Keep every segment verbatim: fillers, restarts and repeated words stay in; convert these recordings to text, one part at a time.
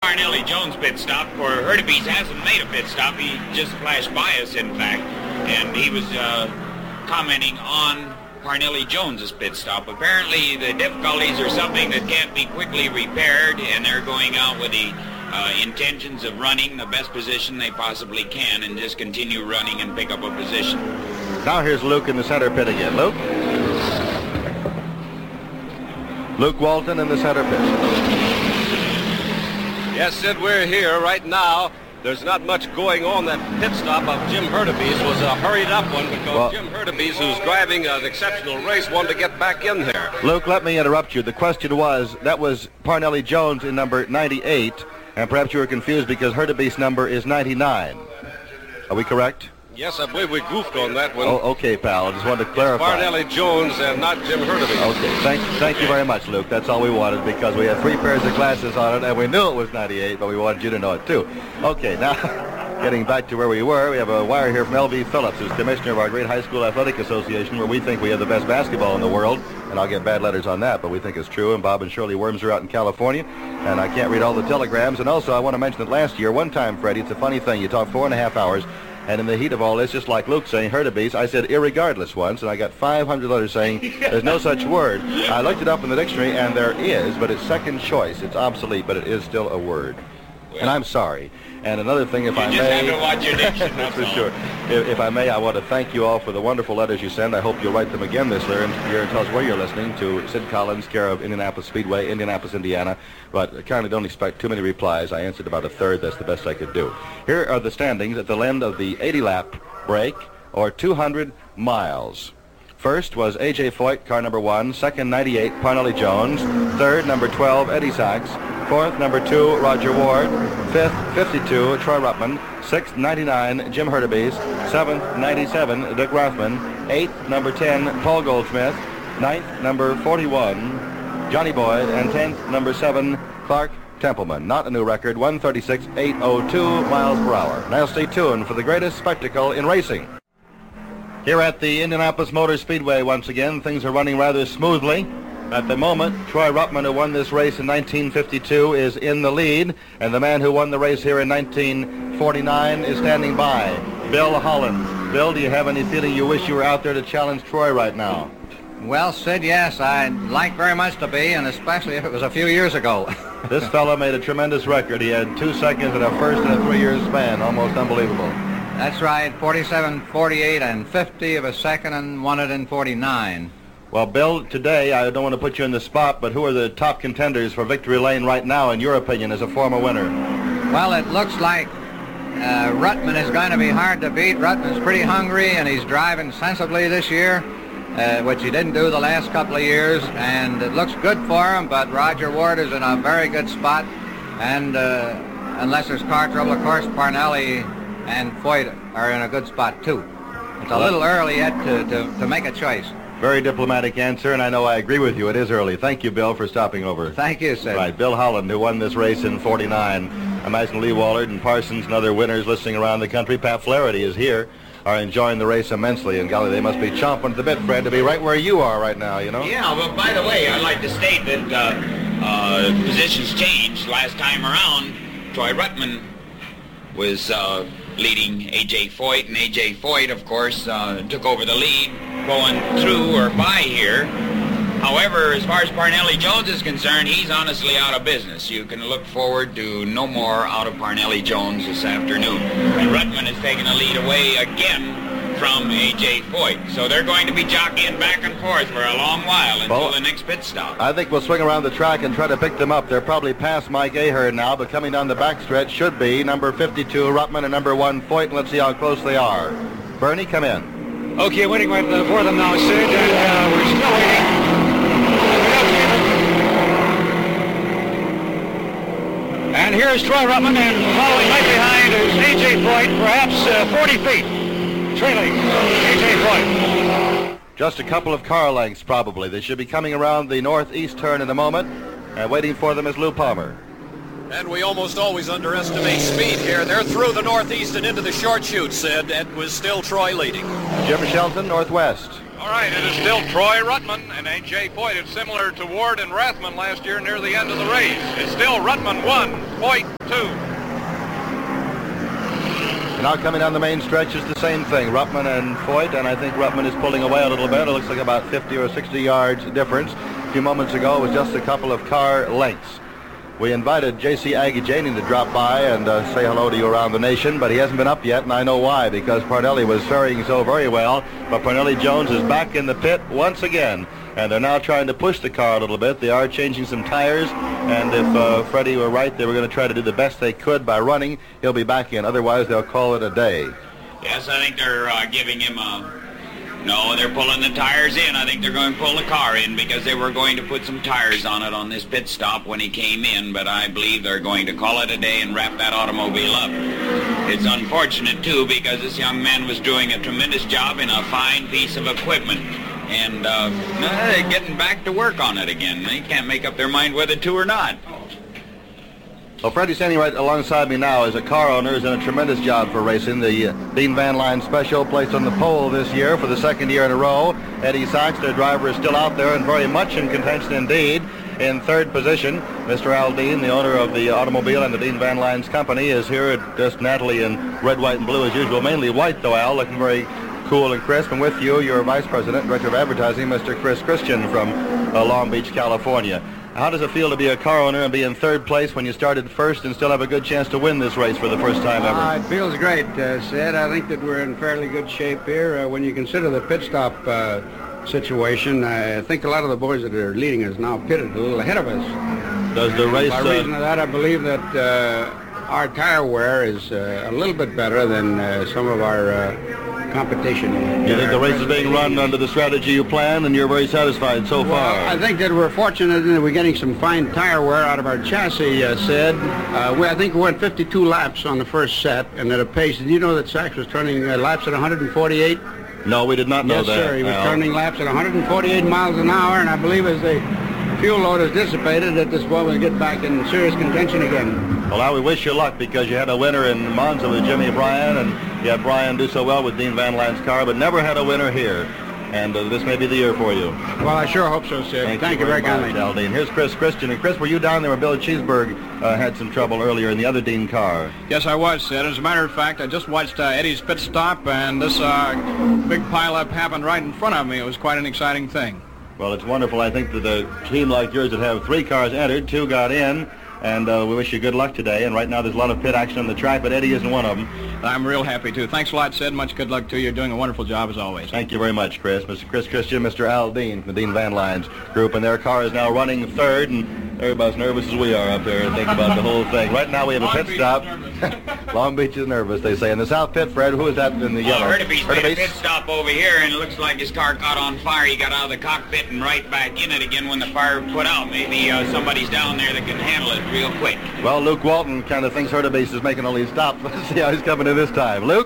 Parnelli Jones pit stop, for Hurtubise hasn't made a pit stop. He just flashed by us, in fact, and he was uh, commenting on Parnelli Jones's pit stop. Apparently the difficulties are something that can't be quickly repaired, and they're going out with the uh, intentions of running the best position they possibly can and just continue running and pick up a position. Now here's Luke in the center pit again. Luke? Luke Walton in the center pit. Yes, Sid, we're here right now. There's not much going on. That pit stop of Jim Hurtubise was a hurried up one because well, Jim Hurtubise, who's driving an exceptional race, wanted to get back in there. Luke, let me interrupt you. The question was, that was Parnelli Jones in number ninety-eight, and perhaps you were confused because Hurtubise's number is ninety-nine. Are we correct? Yes, I believe we goofed on that one. Oh, okay, pal. I just wanted to clarify. It's Parnelli Jones and not Jim Hurtubise. Okay, thank, thank you very much, Luke. That's all we wanted because we had three pairs of glasses on it, and we knew it was ninety-eight, but we wanted you to know it, too. Okay, now, getting back to where we were, we have a wire here from L B Phillips, who's commissioner of our great high school athletic association, where we think we have the best basketball in the world, and I'll get bad letters on that, but we think it's true, and Bob and Shirley Worms are out in California, and I can't read all the telegrams, and also I want to mention that last year, one time, Freddie, it's a funny thing, you talk four and a half hours, and in the heat of all this, just like Luke saying Hurtubise, I said irregardless once, and I got five hundred letters saying there's no such word. I looked it up in the dictionary, and there is, but it's second choice. It's obsolete, but it is still a word. Well, and I'm sorry. And another thing, if you I just may... have to watch your diction, that's for all. sure. If, if I may, I want to thank you all for the wonderful letters you send. I hope you'll write them again this year and, year and tell us where you're listening to. Sid Collins, care of Indianapolis Speedway, Indianapolis, Indiana. But kindly don't expect too many replies. I answered about a third. That's the best I could do. Here are the standings at the end of the eighty-lap break, or two hundred miles. First was A J Foyt, car number one. Second, ninety-eight, Parnelli Jones. Third, number twelve, Eddie Sachs. Fourth, number two, Roger Ward. Fifth, fifty-two, Troy Ruttman. Sixth, ninety-nine, Jim Hurtubise. Seventh, ninety-seven, Dick Rothman. Eighth, number ten, Paul Goldsmith. Ninth, number forty-one, Johnny Boyd. And tenth, number seven, Clark Templeman. Not a new record, one thirty-six point eight oh two miles per hour. Now stay tuned for the greatest spectacle in racing. Here at the Indianapolis Motor Speedway once again, things are running rather smoothly. At the moment, Troy Ruttman, who won this race in nineteen fifty-two, is in the lead, and the man who won the race here in nineteen forty-nine is standing by, Bill Holland. Bill, do you have any feeling you wish you were out there to challenge Troy right now? Well, Sid, yes, I'd like very much to be, and especially if it was a few years ago. This fellow made a tremendous record. He had two seconds and a first in a three-year span. Almost unbelievable. That's right, forty-seven, forty-eight, and fifty of a second, and won it in forty-nine. Well, Bill, today, I don't want to put you in the spot, but who are the top contenders for victory lane right now, in your opinion, as a former winner? Well, it looks like uh, Ruttman is going to be hard to beat. Ruttman's pretty hungry, and he's driving sensibly this year, uh, which he didn't do the last couple of years, and it looks good for him, but Roger Ward is in a very good spot, and uh, unless there's car trouble, of course, Parnelli and Foyt are in a good spot, too. It's a little early yet to, to, to make a choice. Very diplomatic answer, and I know I agree with you. It is early. Thank you, Bill, for stopping over. Thank you, sir. Right, Bill Holland, who won this race in forty-nine. I imagine Lee Wallard and Parsons and other winners listening around the country. Pat Flaherty is here, are enjoying the race immensely, and golly, they must be chomping at the bit, Fred, to be right where you are right now, you know? Yeah, but by the way, I'd like to state that uh, uh, positions changed. Last time around, Troy Ruttman was uh, leading A J Foyt, and A J Foyt, of course, uh, took over the lead going through or by here. However, as far as Parnelli Jones is concerned, he's honestly out of business. You can look forward to no more out of Parnelli Jones this afternoon. And Ruttman has taken a lead away again from A J Foyt. So they're going to be jockeying back and forth for a long while until well, the next pit stop. I think we'll swing around the track and try to pick them up. They're probably past Mike Ahern now, but coming down the backstretch should be number fifty-two, Ruttman, and number one, Foyt, and let's see how close they are. Bernie, come in. Okay, waiting right uh, for them now, Sid, and uh, we're still waiting. And here's Troy Ruttman, and following right behind is A J Foyt, perhaps uh, forty feet, trailing A J Foyt. Just a couple of car lengths, probably. They should be coming around the northeast turn in a moment, and waiting for them is Lou Palmer. And we almost always underestimate speed here. They're through the northeast and into the short chute, Sid. It was still Troy leading. Jim Shelton, northwest. All right, it is still Troy Ruttman and A J Foyt. It's similar to Ward and Rathman last year near the end of the race. It's still Ruttman one, Foyt two. Now coming down the main stretch is the same thing, Ruttman and Foyt, and I think Ruttman is pulling away a little bit. It looks like about fifty or sixty yards difference. A few moments ago it was just a couple of car lengths. We invited J C Agajanian to drop by and uh, say hello to you around the nation, but he hasn't been up yet, and I know why, because Parnelli was faring so very well. But Parnelli Jones is back in the pit once again, and they're now trying to push the car a little bit. They are changing some tires, and if uh, Freddie were right, they were going to try to do the best they could by running. He'll be back in. Otherwise, they'll call it a day. Yes, I think they're uh, giving him a... No, they're pulling the tires in. I think they're going to pull the car in because they were going to put some tires on it on this pit stop when he came in, but I believe they're going to call it a day and wrap that automobile up. It's unfortunate, too, because this young man was doing a tremendous job in a fine piece of equipment, and uh, they're getting back to work on it again. They can't make up their mind whether to or not. Well, Freddie standing right alongside me now is a car owner who's done a tremendous job for racing. The uh, Dean Van Lyon Special placed on the pole this year for the second year in a row. Eddie Sachs, their driver, is still out there and very much in contention indeed. In third position, Mister Al Dean, the owner of the automobile and the Dean Van Lyon's company, is here at just Natalie in red, white, and blue as usual. Mainly white, though, Al, looking very cool and crisp. And with you, your Vice President, Director of Advertising, Mister Chris Christian from uh, Long Beach, California. How does it feel to be a car owner and be in third place when you started first and still have a good chance to win this race for the first time ever? Uh, it feels great, uh, Sid. I think that we're in fairly good shape here. Uh, when you consider the pit stop uh, situation, I think a lot of the boys that are leading us now pitted a little ahead of us. Does the race... By reason of that, I believe that uh, our tire wear is uh, a little bit better than uh, some of our uh, competition. You think the race is being run under the strategy you planned, and you're very satisfied so well, far? I think that we're fortunate that we're getting some fine tire wear out of our chassis, uh, Sid. Uh, we, I think we went fifty-two laps on the first set, and at a pace. Did you know that Sachs was turning uh, laps at one hundred forty-eight? No, we did not know yes, that. Yes, sir. He was Al. turning laps at one hundred forty-eight miles an hour, and I believe as the fuel load is dissipated, that this boy will get back in serious contention again. Well, now we wish you luck because you had a winner in Monza with Jimmy Bryan, and you had Bryan do so well with Dean Van Lyon's car, but never had a winner here. And uh, this may be the year for you. Well, I sure hope so, sir. Thank, Thank you, you very, very much, kindly. Al Dean. Here's Chris Christian. And Chris, were you down there where Bill Cheeseburg uh, had some trouble earlier in the other Dean car? Yes, I was, Sid. As a matter of fact, I just watched uh, Eddie's pit stop, and this uh, big pileup happened right in front of me. It was quite an exciting thing. Well, it's wonderful. I think that a team like yours that have three cars entered, two got in, and uh, we wish you good luck today. And right now there's a lot of pit action on the track, but Eddie isn't one of them. I'm real happy, too. Thanks a lot, Sid. Much good luck to you. You're doing a wonderful job, as always. Thank you very much, Chris. Mister Chris Christian, Mister Al Dean from the Dean Van Lyon's group, and their car is now running third, and everybody's nervous as we are up there and think about the whole thing. Right now we have a pit stop. Long Beach is nervous, they say. In the south pit, Fred, who is that in the yellow? Oh, Hurtubise made a pit stop over here, and it looks like his car caught on fire. He got out of the cockpit and right back in it again when the fire put out. Maybe uh, somebody's down there that can handle it real quick. Well, Luke Walton kind of thinks Hurtubise is making all these stops. Let's see how he's coming in this time. Luke?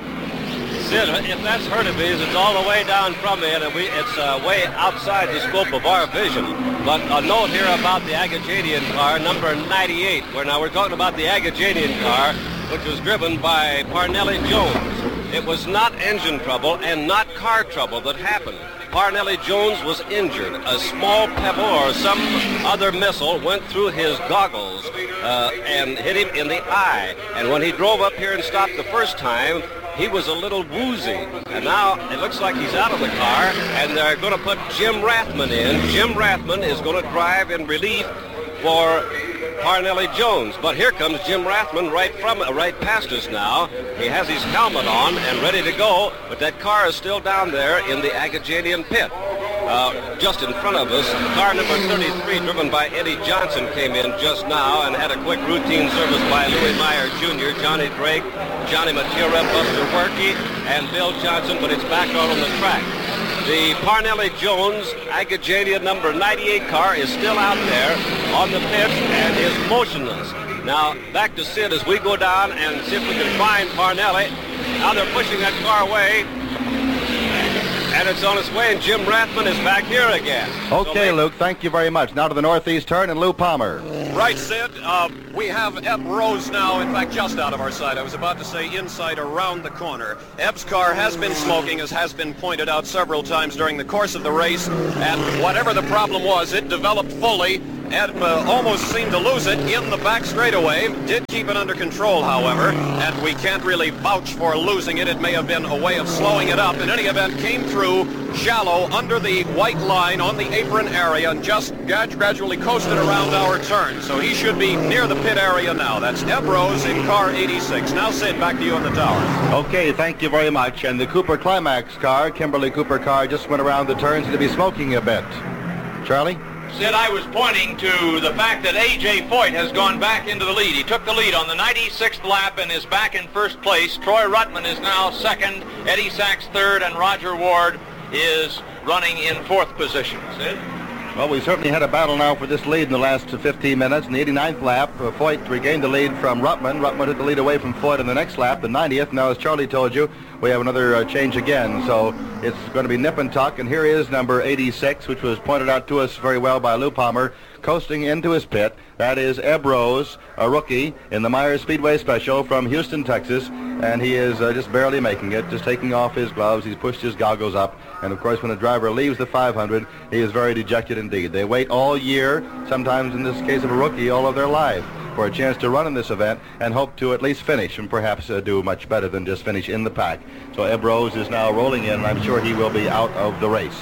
Sid, if that's Hurtubise, it's all the way down from it, and we, it's uh, way outside the scope of our vision. But a note here about the Agajanian car, number ninety-eight, where now we're talking about the Agajanian car, which was driven by Parnelli Jones. It was not engine trouble and not car trouble that happened. Parnelli Jones was injured. A small pebble or some other missile went through his goggles uh, and hit him in the eye. And when he drove up here and stopped the first time, he was a little woozy. And now it looks like he's out of the car, and they're going to put Jim Rathman in. Jim Rathman is going to drive in relief for Parnelli Jones. But here comes Jim Rathman right from right past us now. He has his helmet on and ready to go, but that car is still down there in the Agajanian pit. Uh, just in front of us, car number thirty-three, driven by Eddie Johnson, came in just now and had a quick routine service by Louis Meyer Junior, Johnny Drake, Johnny Matera, Buster Werke, and Bill Johnson, but it's back out on the track. The Parnelli Jones Agajanian number ninety-eight car is still out there on the pit and is motionless. Now, back to Sid as we go down and see if we can find Parnelli. Now they're pushing that car away. and it's on its way, and Jim Rathman is back here again. Okay, so Luke, thank you very much. Now to the northeast turn and Lou Palmer. Right, Sid. Uh, we have Eb Rose now, in fact, just out of our sight. I was about to say inside around the corner. Eb's car has been smoking, as has been pointed out several times during the course of the race, and whatever the problem was, it developed fully. Ed uh, almost seemed to lose it in the back straightaway. Did keep it under control, however, and we can't really vouch for losing it. It may have been a way of slowing it up. In any event, came through shallow under the white line on the apron area and just gradually coasted around our turn. So he should be near the pit area now. That's Eb Rose in car eighty-six. Now, Sid, back to you in the tower. Okay, thank you very much. And the Cooper Climax car, Kimberly Cooper car, just went around the turns to be smoking a bit. Charlie? Sid, I was pointing to the fact that A J Foyt has gone back into the lead. He took the lead on the ninety-sixth lap and is back in first place. Troy Ruttman is now second, Eddie Sachs third, and Roger Ward is running in fourth position. Sid? Well, we certainly had a battle now for this lead in the last fifteen minutes. In the eighty-ninth lap, uh, Foyt regained the lead from Ruttman. Ruttman took the lead away from Foyt in the next lap, the ninetieth. Now, as Charlie told you, we have another uh, change again. So it's going to be nip and tuck. And here is number eighty-six, which was pointed out to us very well by Lou Palmer, coasting into his pit. That is Eb Rose, a rookie in the Myers Speedway Special from Houston, Texas. And he is uh, just barely making it, just taking off his gloves. He's pushed his goggles up. And, of course, when a driver leaves the five hundred, he is very dejected indeed. They wait all year, sometimes in this case of a rookie, all of their life, for a chance to run in this event and hope to at least finish and perhaps uh, do much better than just finish in the pack. So Eb Rose is now rolling in, and I'm sure he will be out of the race.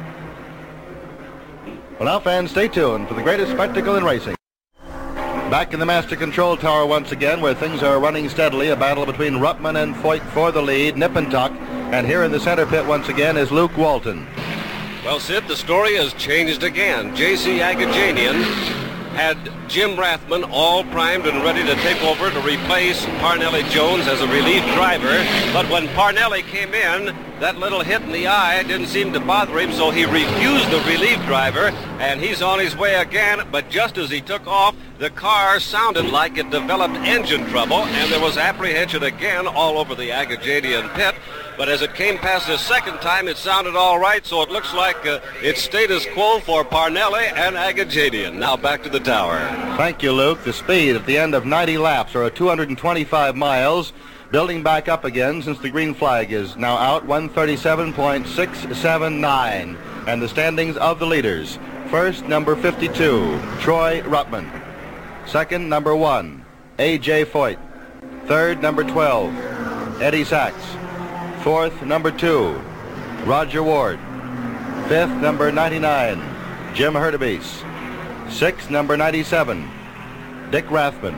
Well, now, fans, stay tuned for the greatest spectacle in racing. Back in the master control tower once again, where things are running steadily, a battle between Ruttman and Foyt for the lead, nip and tuck. And here in the center pit once again is Luke Walton. Well, Sid, the story has changed again. J C Agajanian had Jim Rathman all primed and ready to take over to replace Parnelli Jones as a relief driver. But when Parnelli came in, that little hit in the eye didn't seem to bother him, so he refused the relief driver, and he's on his way again. But just as he took off, the car sounded like it developed engine trouble, and there was apprehension again all over the Agajanian pit. But as it came past the second time, it sounded all right, so it looks like uh, it's status quo for Parnelli and Agajanian. Now back to the tower. Thank you, Luke. The speed at the end of ninety laps, or two hundred twenty-five miles, building back up again since the green flag is now out, one thirty-seven point six seven nine. And the standings of the leaders. First, number fifty-two, Troy Ruttman. Second, number one, A J Foyt. Third, number twelve, Eddie Sachs. Fourth, number two, Roger Ward. Fifth, number ninety-nine, Jim Hurtubise. Sixth, number ninety-seven, Dick Rathman.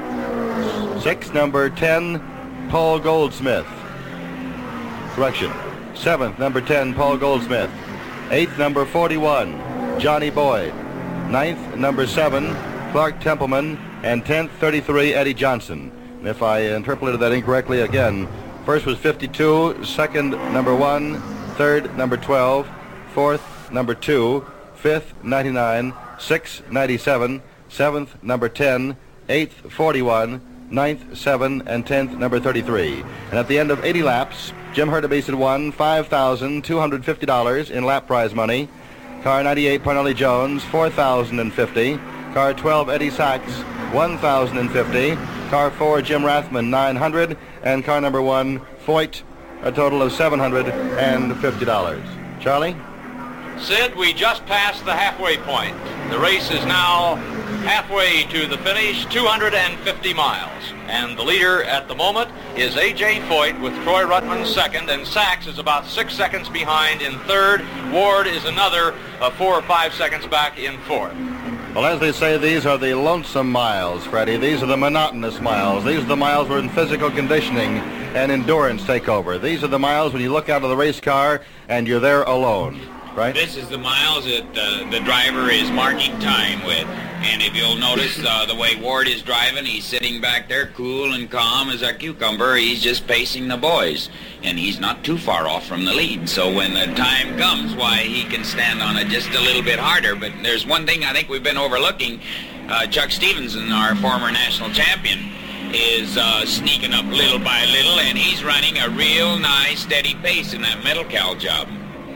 Sixth, number ten, Paul Goldsmith. Correction. Seventh, number ten, Paul Goldsmith. Eighth, number forty-one, Johnny Boyd. Ninth, number seven, Clark Templeman. And tenth, thirty-three, Eddie Johnson. And if I interpreted that incorrectly again, first was fifty-two, second, number one, third, number twelve, fourth, number two, fifth, ninety-nine, sixth, ninety-seven, seventh, number ten, eighth, forty-one, ninth, seven, and tenth, number thirty-three. And at the end of eighty laps, Jim Hurtubise had won five thousand two hundred fifty dollars in lap prize money. Car ninety-eight, Parnelli Jones, four thousand fifty dollars. Car twelve, Eddie Sachs, one thousand fifty dollars. Car four, Jim Rathman, nine hundred dollars. And car number one, Foyt, a total of seven hundred fifty dollars. Charlie? Sid, we just passed the halfway point. The race is now halfway to the finish, two hundred fifty miles. And the leader at the moment is A J Foyt with Troy Ruttman second, and Sachs is about six seconds behind in third. Ward is another uh, four or five seconds back in fourth. Well, as they say, these are the lonesome miles, Freddie. These are the monotonous miles. These are the miles where physical conditioning and endurance take over. These are the miles when you look out of the race car and you're there alone, right? This is the miles that uh, the driver is marking time with. And if you'll notice uh, the way Ward is driving, he's sitting back there cool and calm as a cucumber. He's just pacing the boys. And he's not too far off from the lead. So when the time comes, why, he can stand on it just a little bit harder. But there's one thing I think we've been overlooking. Uh, Chuck Stevenson, our former national champion, is uh, sneaking up little by little, and he's running a real nice, steady pace in that metal cow job.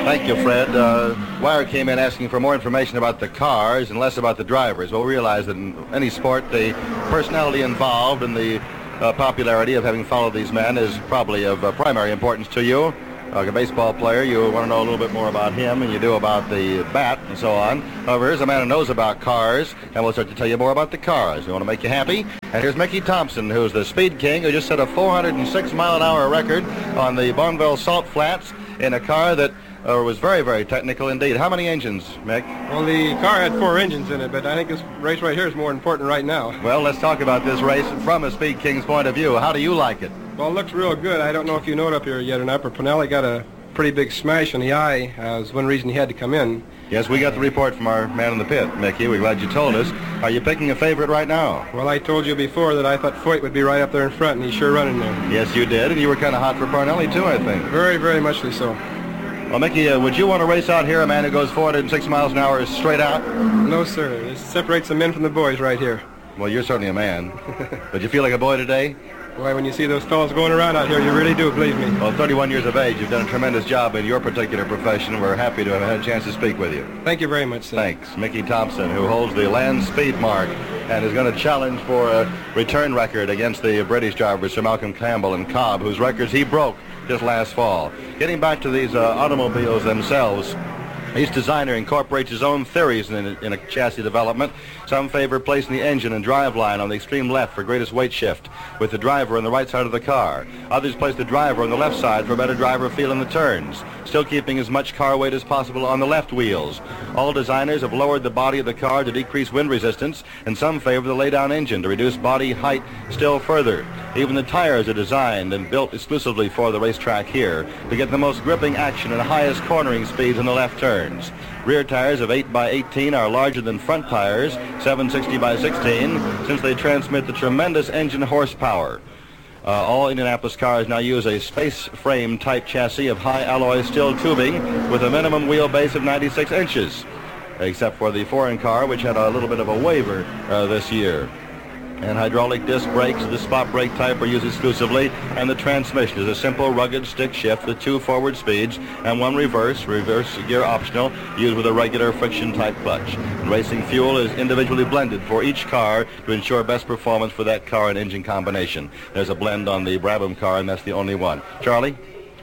Thank you, Fred. Uh, Wire came in asking for more information about the cars and less about the drivers. Well, we realize that in any sport, the personality involved and the uh, popularity of having followed these men is probably of uh, primary importance to you. Like a baseball player, you want to know a little bit more about him than you do about the bat and so on. However, here's a man who knows about cars, and we'll start to tell you more about the cars. We want to make you happy. And here's Mickey Thompson, who's the speed king, who just set a four hundred six mile an hour record on the Bonneville Salt Flats in a car that uh, was very, very technical indeed. How many engines, Mick? Well, the car had four engines in it, but I think this race right here is more important right now. Well, let's talk about this race from a speed king's point of view. How do you like it? Well, it looks real good. I don't know if you know it up here yet or not, but Pinelli got a pretty big smash in the eye. Uh, was one reason he had to come in. Yes, we got the report from our man in the pit, Mickey. We're glad you told us. Are you picking a favorite right now? Well, I told you before that I thought Foyt would be right up there in front, and he's sure running there. Yes, you did, and you were kind of hot for Parnelli, too, I think. Very, very muchly so. Well, Mickey, uh, would you want to race out here, a man who goes four hundred six miles an hour straight out? No, sir. This separates the men from the boys right here. Well, you're certainly a man. Did you feel like a boy today? Why, when you see those fellows going around out here, you really do, believe me. Well, thirty-one years of age, you've done a tremendous job in your particular profession. We're happy to have had a chance to speak with you. Thank you very much, sir. Thanks. Mickey Thompson, who holds the land speed mark and is going to challenge for a return record against the British drivers, Sir Malcolm Campbell and Cobb, whose records he broke just last fall. Getting back to these uh, automobiles themselves, each designer incorporates his own theories in a, in a chassis development. Some favor placing the engine and drive line on the extreme left for greatest weight shift, with the driver on the right side of the car. Others place the driver on the left side for better driver feel in the turns, still keeping as much car weight as possible on the left wheels. All designers have lowered the body of the car to decrease wind resistance, and some favor the lay-down engine to reduce body height still further. Even the tires are designed and built exclusively for the racetrack here to get the most gripping action and highest cornering speeds in the left turns. Rear tires of eight by eighteen are larger than front tires, seven sixty by sixteen, since they transmit the tremendous engine horsepower. Uh, all Indianapolis cars now use a space frame type chassis of high alloy steel tubing with a minimum wheelbase of ninety-six inches, except for the foreign car, which had a little bit of a waiver uh, this year. And hydraulic disc brakes, the spot brake type, are used exclusively, and the transmission is a simple rugged stick shift with two forward speeds and one reverse, reverse gear optional, used with a regular friction type clutch. And racing fuel is individually blended for each car to ensure best performance for that car and engine combination. There's a blend on the Brabham car, and that's the only one. Charlie?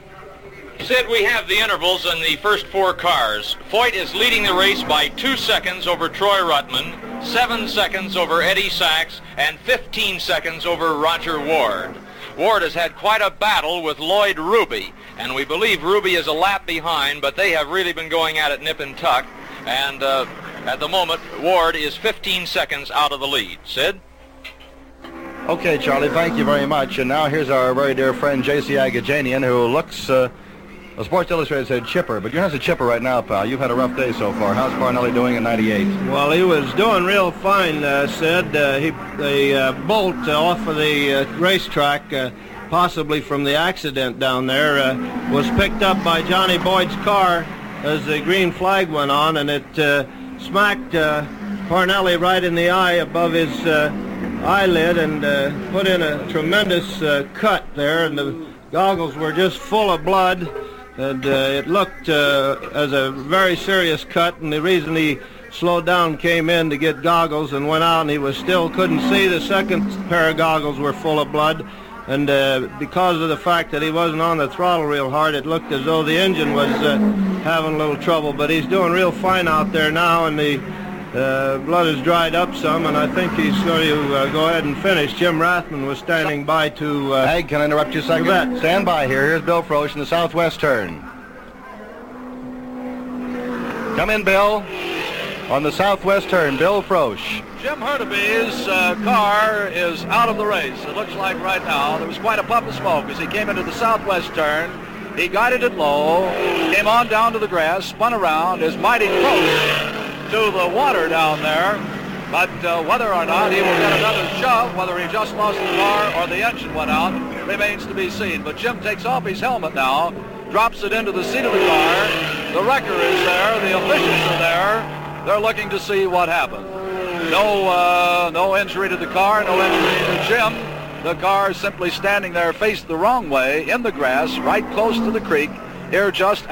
Sid, we have the intervals in the first four cars. Foyt is leading the race by two seconds over Troy Ruttman, seven seconds over Eddie Sachs, and fifteen seconds over Roger Ward. Ward has had quite a battle with Lloyd Ruby, and we believe Ruby is a lap behind, but they have really been going at it nip and tuck, and uh, at the moment, Ward is fifteen seconds out of the lead. Sid? Okay, Charlie, thank you very much. And now here's our very dear friend J C Agajanian, who looks... Uh, Well, Sports Illustrated said chipper, but you're not a chipper right now, pal. You've had a rough day so far. How's Parnelli doing in ninety-eight? Well, he was doing real fine, uh, Sid. Uh, he, the uh, bolt uh, off of the uh, racetrack, uh, possibly from the accident down there, uh, was picked up by Johnny Boyd's car as the green flag went on, and it uh, smacked uh, Parnelli right in the eye above his uh, eyelid and uh, put in a tremendous uh, cut there, and the goggles were just full of blood. And uh, it looked uh, as a very serious cut, and the reason he slowed down, came in to get goggles and went out, and he was still couldn't see. The second pair of goggles were full of blood, and uh, because of the fact that he wasn't on the throttle real hard, it looked as though the engine was uh, having a little trouble. But he's doing real fine out there now, and the uh, blood has dried up some, and I think he's going to uh, go ahead and finish. Jim Rathman was standing by to... Uh, Hey, can I interrupt you a second? You bet. Stand by here. Here's Bill Frosch in the southwest turn. Come in, Bill. On the southwest turn, Bill Frosch. Jim Hurtuby's uh, car is out of the race. It looks like right now. There was quite a puff of smoke as he came into the southwest turn. He guided it low, came on down to the grass, spun around, is mighty close to the water down there. But uh, whether or not he will get another shove, whether he just lost the car or the engine went out, remains to be seen. But Jim takes off his helmet now, drops it into the seat of the car. The wrecker is there. The officials are there. They're looking to see what happened. No, uh, no injury to the car, no injury to Jim. The car is simply standing there faced the wrong way in the grass, right close to the creek, here just out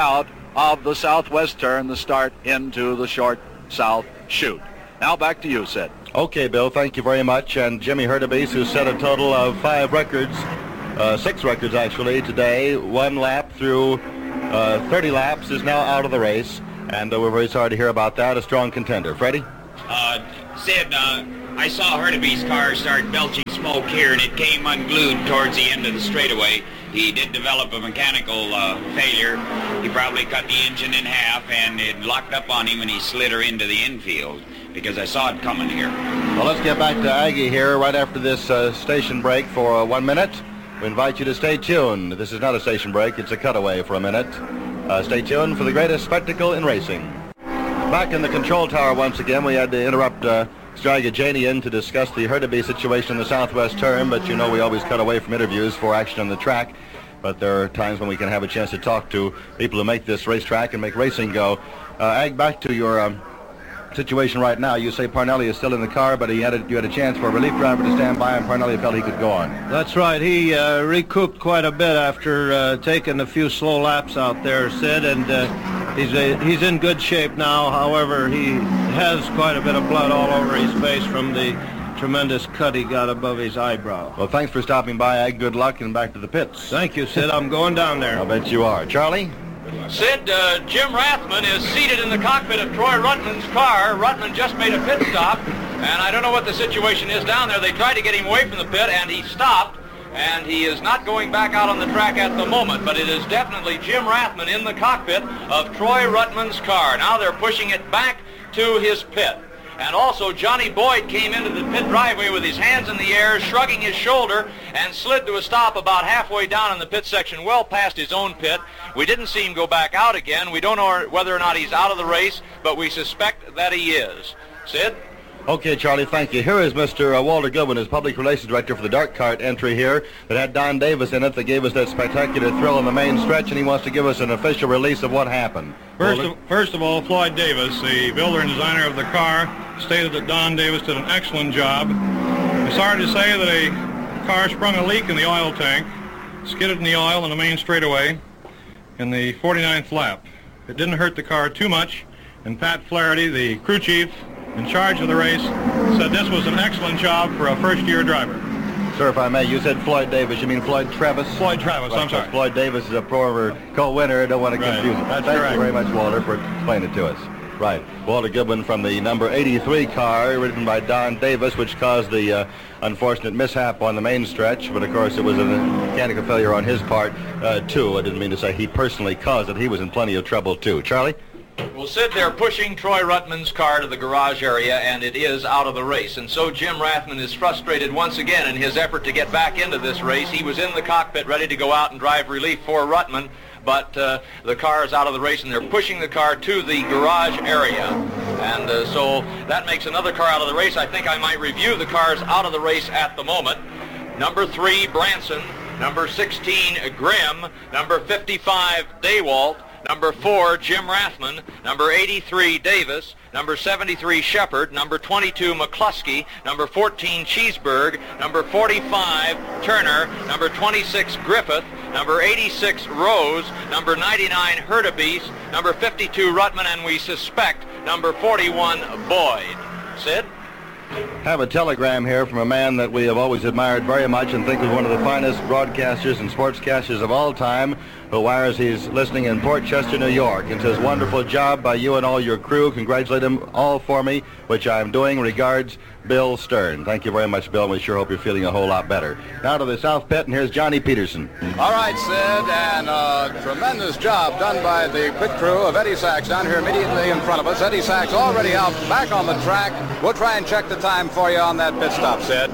of the southwest turn, the start into the short south chute. Now back to you, Sid. Okay, Bill, thank you very much. And Jimmy Hurtubise, who set a total of five records, uh, six records actually, today, one lap through uh, thirty laps, is now out of the race. And uh, we're very sorry to hear about that. A strong contender. Freddie? Uh, Sid, uh, I saw Hurtubise's car start belching smoke here, and it came unglued towards the end of the straightaway. He did develop a mechanical uh, failure. He probably cut the engine in half, and it locked up on him, and he slid her into the infield, because I saw it coming here. Well, let's get back to Aggie here right after this uh, station break for uh, one minute. We invite you to stay tuned. This is not a station break. It's a cutaway for a minute. Uh, stay tuned for the greatest spectacle in racing. Back in the control tower once again, we had to interrupt uh, Mister Agajanian to discuss the Hurtubise situation in the southwest turn, but you know we always cut away from interviews for action on the track. But there are times when we can have a chance to talk to people who make this racetrack and make racing go. Uh, Ag, back to your um, situation right now. You say Parnelli is still in the car, but he had a, you had a chance for a relief driver to stand by, and Parnelli felt he could go on. That's right. He uh, recouped quite a bit after uh, taking a few slow laps out there, Sid, and uh, he's a, he's in good shape now. However, he has quite a bit of blood all over his face from the tremendous cut he got above his eyebrow. Well, thanks for stopping by, Ag. Good luck, and back to the pits. Thank you, Sid. I'm going down there. I'll bet you are. Charlie? Sid, uh, Jim Rathman is seated in the cockpit of Troy Ruttman's car. Ruttman just made a pit stop, and I don't know what the situation is down there. They tried to get him away from the pit, and he stopped, and he is not going back out on the track at the moment, but it is definitely Jim Rathman in the cockpit of Troy Ruttman's car. Now they're pushing it back to his pit. And also, Johnny Boyd came into the pit driveway with his hands in the air, shrugging his shoulder, and slid to a stop about halfway down in the pit section, well past his own pit. We didn't see him go back out again. We don't know whether or not he's out of the race, but we suspect that he is. Sid? Okay, Charlie, thank you. Here is Mister Uh, Walter Goodwin, his public relations director for the Dark Cart entry here that had Don Davis in it that gave us that spectacular thrill in the main stretch, and he wants to give us an official release of what happened. First of, first of all, Floyd Davis, the builder and designer of the car, stated that Don Davis did an excellent job. I'm sorry to say that a car sprung a leak in the oil tank, skidded in the oil in the main straightaway in the forty-ninth lap. It didn't hurt the car too much, and Pat Flaherty, the crew chief in charge of the race, said this was an excellent job for a first-year driver. Sir, if I may, you said Floyd Davis. You mean Floyd Travis? Floyd Travis, right, I'm sorry. Floyd Davis is a former co-winner. I don't want to right. confuse it. That's Thank correct. you very much, Walter, for explaining it to us. Right. Walter Goodwin from the number eighty-three car, ridden by Don Davis, which caused the uh, unfortunate mishap on the main stretch. But, of course, it was a mechanical failure on his part, uh, too. I didn't mean to say he personally caused it. He was in plenty of trouble, too. Charlie? Well, Sid, they're pushing Troy Ruttman's car to the garage area, and it is out of the race. And so Jim Rathman is frustrated once again in his effort to get back into this race. He was in the cockpit ready to go out and drive relief for Ruttman, but uh, the car is out of the race, and they're pushing the car to the garage area. And uh, so that makes another car out of the race. I think I might review the cars out of the race at the moment. Number three, Branson. Number sixteen, Grimm. Number fifty-five, Daywalt. Number four, Jim Rathman. Number eighty-three, Davis. Number seventy-three, Shepard. Number twenty-two, McCluskey. Number fourteen, Cheeseburg. Number forty-five, Turner. Number twenty-six, Griffith. Number eighty-six, Rose. Number ninety-nine, Hurtubise. Number fifty-two, Ruttman. And we suspect number forty-one, Boyd. Sid? Have a telegram here from a man that we have always admired very much and think is one of the finest broadcasters and sportscasters of all time, who wires he's listening in Port Chester, New York, and says, wonderful job by you and all your crew. Congratulate them all for me, which I'm doing. Regards, Bill Stern. Thank you very much, Bill. We sure hope you're feeling a whole lot better. Now to the South Pit, and here's Johnny Peterson. All right, Sid, and a tremendous job done by the pit crew of Eddie Sachs down here immediately in front of us. Eddie Sachs already out back on the track. We'll try and check the time for you on that pit stop, Sid.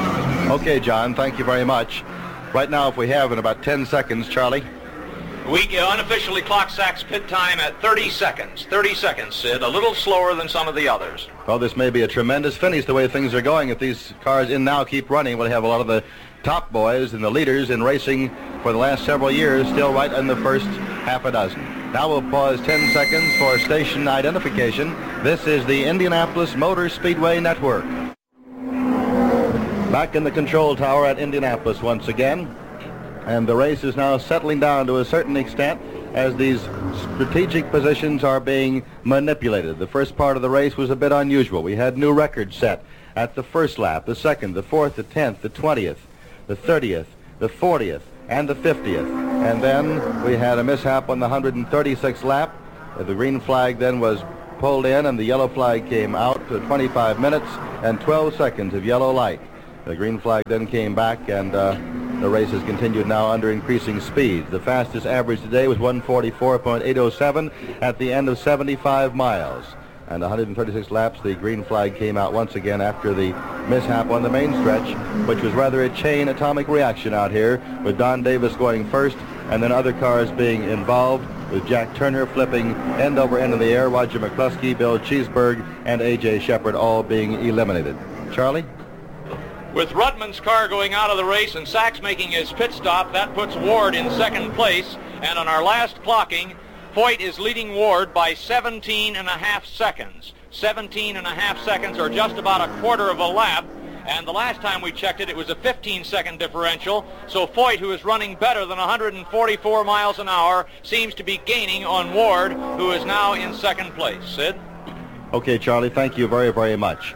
Okay, John, thank you very much. Right now, if we have in about ten seconds, Charlie. We unofficially clock Sachs pit time at thirty seconds. thirty seconds, Sid. A little slower than some of the others. Well, this may be a tremendous finish the way things are going. If these cars in now keep running, we'll have a lot of the top boys and the leaders in racing for the last several years still right in the first half a dozen. Now we'll pause ten seconds for station identification. This is the Indianapolis Motor Speedway Network. Back in the control tower at Indianapolis once again. And the race is now settling down to a certain extent as these strategic positions are being manipulated. The first part of the race was a bit unusual. We had new records set at the first lap, the second, the fourth, the tenth, the twentieth, the thirtieth, the fortieth, and the fiftieth. And then we had a mishap on the one hundred thirty-sixth lap. The green flag then was pulled in and the yellow flag came out to twenty-five minutes and twelve seconds of yellow light. The green flag then came back, and uh, the race has continued now under increasing speeds. The fastest average today was one forty-four point eight oh seven at the end of seventy-five miles. And one hundred thirty-six laps, the green flag came out once again after the mishap on the main stretch, which was rather a chain atomic reaction out here, with Don Davis going first and then other cars being involved, with Jack Turner flipping end over end in the air, Roger McCluskey, Bill Cheeseburg, and A J Shepard all being eliminated. Charlie? With Rutman's car going out of the race and Sachs making his pit stop, that puts Ward in second place. And on our last clocking, Foyt is leading Ward by seventeen and a half seconds. seventeen and a half seconds, or just about a quarter of a lap. And the last time we checked it, it was a fifteen second differential. So Foyt, who is running better than one hundred forty-four miles an hour, seems to be gaining on Ward, who is now in second place. Sid? Okay, Charlie, thank you very, very much.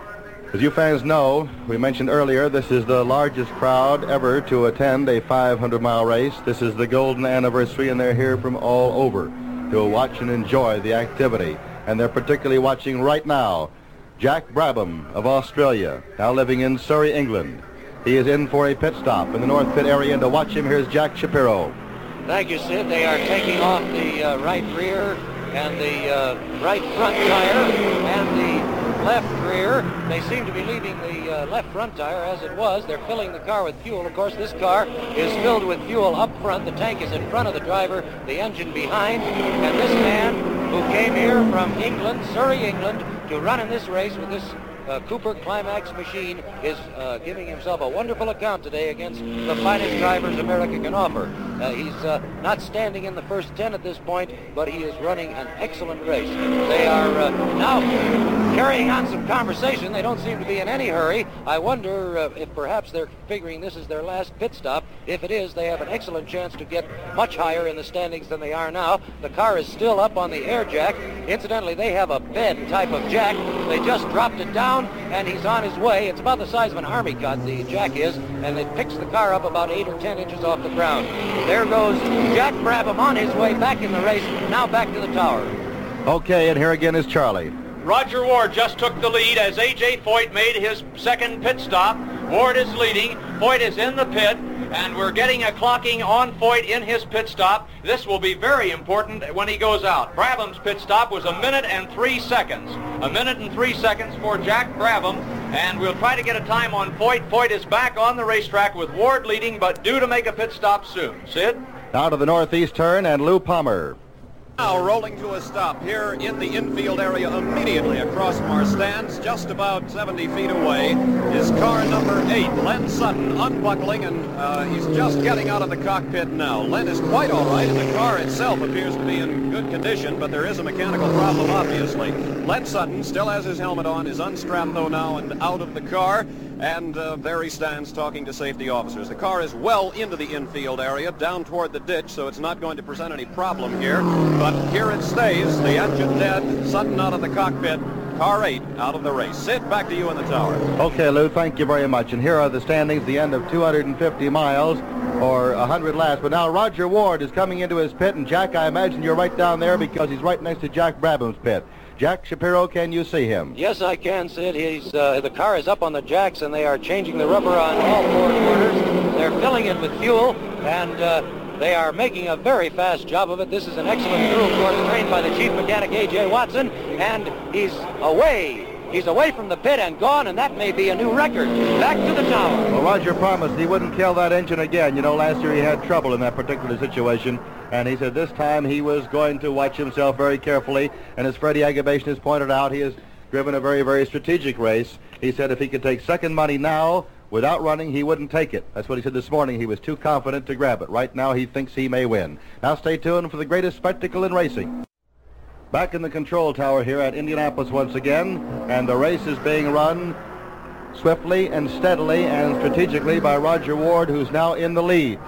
As you fans know, we mentioned earlier, this is the largest crowd ever to attend a five hundred mile race. This is the golden anniversary, and they're here from all over to watch and enjoy the activity. And they're particularly watching right now Jack Brabham of Australia, now living in Surrey, England. He is in for a pit stop in the North Pit area, and to watch him, here's Jack Shapiro. Thank you, Sid. They are taking off the uh, right rear and the uh, right front tire and the left rear. They seem to be leaving the uh, left front tire as it was. They're filling the car with fuel. Of course, this car is filled with fuel up front. The tank is in front of the driver, the engine behind. And this man who came here from England, Surrey, England, to run in this race with this Uh, Cooper Climax machine is uh, giving himself a wonderful account today against the finest drivers America can offer. Uh, he's uh, not standing in the first ten at this point, but he is running an excellent race. They are uh, now carrying on some conversation. They don't seem to be in any hurry. I wonder uh, if perhaps they're figuring this is their last pit stop. If it is, they have an excellent chance to get much higher in the standings than they are now. The car is still up on the air jack. Incidentally, they have a bed type of jack. They just dropped it down, and he's on his way. It's about the size of an army cut, the jack is, and it picks the car up about eight or ten inches off the ground. There goes Jack Brabham on his way back in the race, now back to the tower. Okay, and here again is Charlie. Roger Ward just took the lead as A J Foyt made his second pit stop. Ward is leading. Foyt is in the pit, and we're getting a clocking on Foyt in his pit stop. This will be very important when he goes out. Brabham's pit stop was a minute and three seconds. A minute and three seconds for Jack Brabham, and we'll try to get a time on Foyt. Foyt is back on the racetrack with Ward leading, but due to make a pit stop soon. Sid? Now to the northeast turn, and Lou Palmer. Now rolling to a stop here in the infield area immediately across from our stands, just about seventy feet away, is car number eight, Len Sutton, unbuckling, and uh, he's just getting out of the cockpit now. Len is quite all right, and the car itself appears to be in good condition, but there is a mechanical problem, obviously. Len Sutton still has his helmet on, is unstrapped, though, now and out of the car, and uh, there he stands talking to safety officers. The car is well into the infield area, down toward the ditch, so it's not going to present any problem here. But here it stays, the engine dead, Sutton out of the cockpit, car eight out of the race. Sid, back to you in the tower. Okay, Lou, thank you very much. And here are the standings, the end of two hundred fifty miles, or one hundred laps. But now Roger Ward is coming into his pit, and Jack, I imagine you're right down there because he's right next to Jack Brabham's pit. Jack Shapiro, can you see him? Yes, I can, Sid. He's, uh, the car is up on the jacks, and they are changing the rubber on all four corners. They're filling it with fuel, and uh, they are making a very fast job of it. This is an excellent crew, of course, trained by the chief mechanic, A J Watson, and he's away. He's away from the pit and gone, and that may be a new record. Back to the tower. Well, Roger promised he wouldn't kill that engine again. You know, last year he had trouble in that particular situation, and he said this time he was going to watch himself very carefully, and as Freddie Agabation has pointed out, he has driven a very, very strategic race. He said if he could take second money now without running, he wouldn't take it. That's what he said this morning. He was too confident to grab it. Right now, he thinks he may win. Now stay tuned for the greatest spectacle in racing. Back in the control tower here at Indianapolis once again, and the race is being run swiftly and steadily and strategically by Roger Ward, who's now in the lead.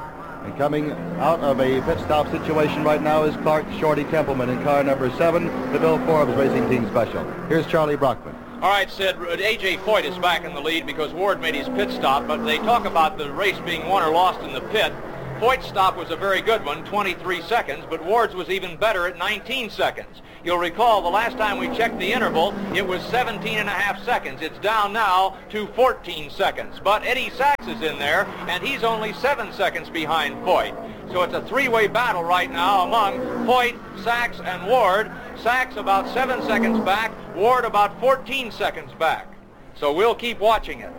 And coming out of a pit stop situation right now is Clark Shorty Templeman in car number seven, the Bill Forbes Racing Team Special. Here's Charlie Brockman. All right, Sid, A J Foyt is back in the lead because Ward made his pit stop, but they talk about the race being won or lost in the pit. Foyt's stop was a very good one, twenty-three seconds, but Ward's was even better at nineteen seconds. You'll recall the last time we checked the interval, it was seventeen and a half seconds. It's down now to fourteen seconds. But Eddie Sachs is in there, and he's only seven seconds behind Foyt. So it's a three-way battle right now among Foyt, Sachs, and Ward. Sachs about seven seconds back, Ward about fourteen seconds back. So we'll keep watching it.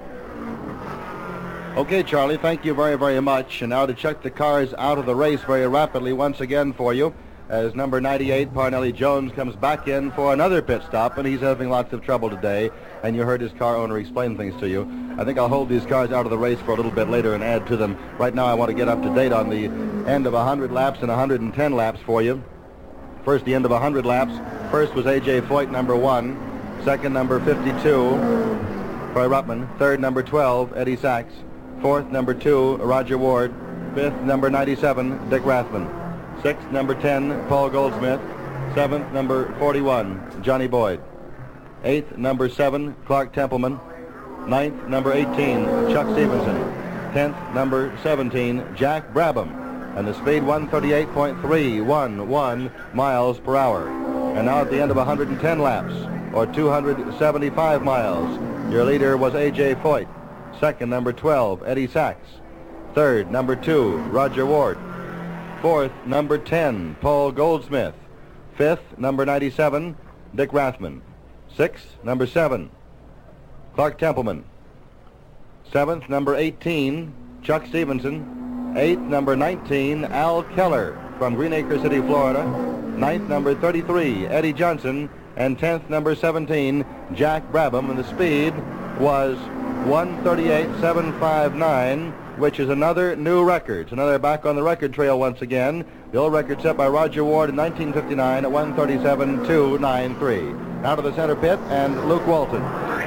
Okay, Charlie, thank you very, very much. And now to check the cars out of the race very rapidly once again for you, as number ninety-eight, Parnelli Jones, comes back in for another pit stop, and he's having lots of trouble today, and you heard his car owner explain things to you. I think I'll hold these cars out of the race for a little bit later and add to them. Right now I want to get up to date on the end of one hundred laps and one hundred ten laps for you. First, the end of one hundred laps. First was A J Foyt, number one. Second, number fifty-two, Troy Ruttman. Third, number twelve, Eddie Sachs. Fourth, number two, Roger Ward. Fifth, number ninety-seven, Dick Rathman. Sixth, number ten, Paul Goldsmith. Seventh, number forty-one, Johnny Boyd. Eighth, number seven, Clark Templeman. Ninth, number eighteen, Chuck Stevenson. Tenth, number seventeen, Jack Brabham. And the speed one thirty-eight point three one one miles per hour. And now at the end of one hundred ten laps, or two hundred seventy-five miles, your leader was A J Foyt. Second, number twelve, Eddie Sachs. Third, number two, Roger Ward. Fourth, number ten, Paul Goldsmith. Fifth, number ninety-seven, Dick Rathman. Sixth, number seven, Clark Templeman. Seventh, number eighteen, Chuck Stevenson. Eighth, number nineteen, Al Keller from Green Acre City, Florida. Ninth, number thirty-three, Eddie Johnson. And tenth, number seventeen, Jack Brabham. And the speed was one thirty-eight point seven five nine, which is another new record. It's another back on the record trail once again. The old record set by Roger Ward in nineteen fifty-nine at one thirty-seven point two nine three. Now to the center pit and Luke Walton.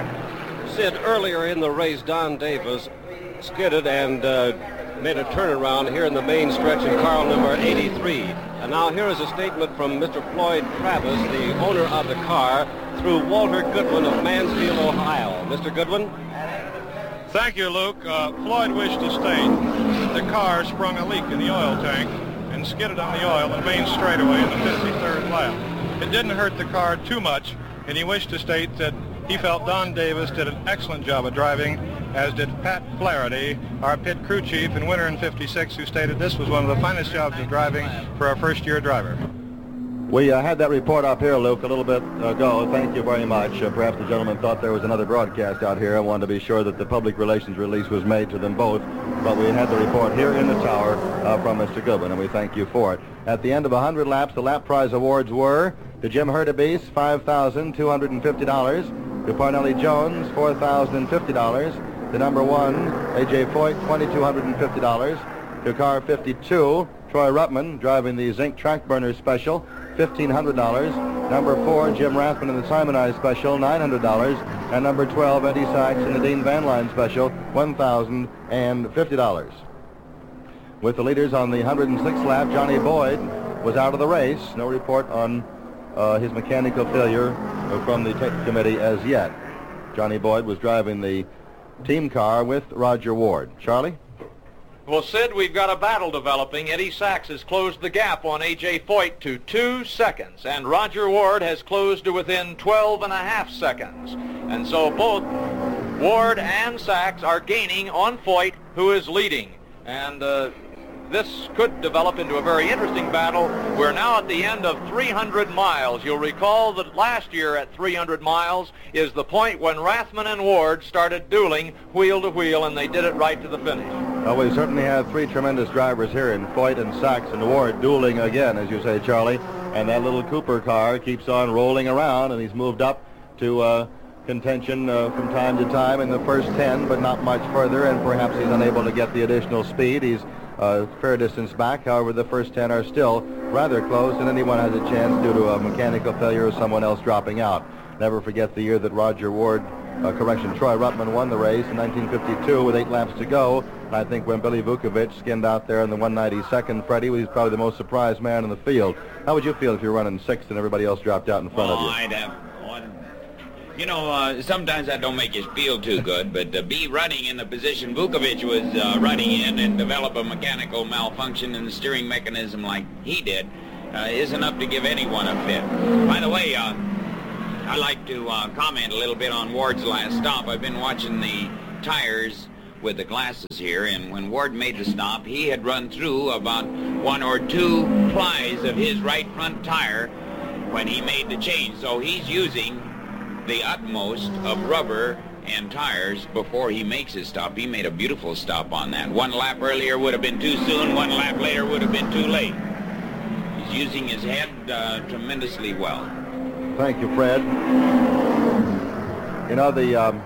Sid, earlier in the race, Don Davis skidded and uh, made a turnaround here in the main stretch in car number eighty-three. And now here is a statement from Mister Floyd Travis, the owner of the car, through Walter Goodwin of Mansfield, Ohio. Mister Goodwin? Thank you, Luke. Uh, Floyd wished to state the car sprung a leak in the oil tank and skidded on the oil in the main straightaway in the fifty-third lap. It didn't hurt the car too much, and he wished to state that he felt Don Davis did an excellent job of driving, as did Pat Flaherty, our pit crew chief in winter in fifty-six, who stated this was one of the finest jobs of driving for a first-year driver. We uh, had that report up here, Luke, a little bit ago. Thank you very much. Uh, perhaps the gentleman thought there was another broadcast out here. I wanted to be sure that the public relations release was made to them both. But we had the report here in the tower uh, from Mister Goodwin, and we thank you for it. At the end of one hundred laps, the lap prize awards were to Jim Hurtubise, five thousand two hundred fifty dollars. To Parnelli Jones, four thousand fifty dollars. To number one, A J Foyt, two thousand two hundred fifty dollars. To car fifty-two, Troy Ruttman, driving the Zinc Track Burner Special, fifteen hundred dollars. Number four, Jim Rathman in the Simonized Special, nine hundred dollars. And number twelve, Eddie Sachs in the Dean Van Line Special, one thousand fifty dollars. With the leaders on the one hundred sixth lap, Johnny Boyd was out of the race. No report on uh, his mechanical failure from the tech committee as yet. Johnny Boyd was driving the team car with Roger Ward. Charlie? Well, Sid, we've got a battle developing. Eddie Sachs has closed the gap on A J Foyt to two seconds, and Roger Ward has closed to within twelve and a half seconds. And so both Ward and Sachs are gaining on Foyt, who is leading. And uh, this could develop into a very interesting battle. We're now at the end of three hundred miles. You'll recall that last year at three hundred miles is the point when Rathman and Ward started dueling wheel to wheel, and they did it right to the finish. Well, we certainly have three tremendous drivers here in Foyt and Sachs and Ward dueling again, as you say, Charlie. And that little Cooper car keeps on rolling around, and he's moved up to uh, contention uh, from time to time in the first ten, but not much further, and perhaps he's unable to get the additional speed. He's a fair distance back. However, the first ten are still rather close, and anyone has a chance due to a mechanical failure or someone else dropping out. Never forget the year that Roger Ward uh, correction, Troy Ruttman won the race in nineteen fifty-two with eight laps to go. And I think when Billy Vukovich skinned out there in the one ninety-second, Freddie, was probably the most surprised man in the field. How would you feel if you were running sixth and everybody else dropped out in front oh, of you? I'd have, oh, I'd, you know, uh, sometimes that don't make you feel too good, but to be running in the position Vukovich was uh, running in and develop a mechanical malfunction in the steering mechanism like he did uh, is enough to give anyone a fit. By the way, uh, I'd like to uh, comment a little bit on Ward's last stop. I've been watching the tires with the glasses here, and when Ward made the stop, he had run through about one or two plies of his right front tire when he made the change. So he's using the utmost of rubber and tires before he makes his stop. He made a beautiful stop on that. One lap earlier would have been too soon, one lap later would have been too late. He's using his head uh, tremendously well. Thank you, Fred. You know, the um,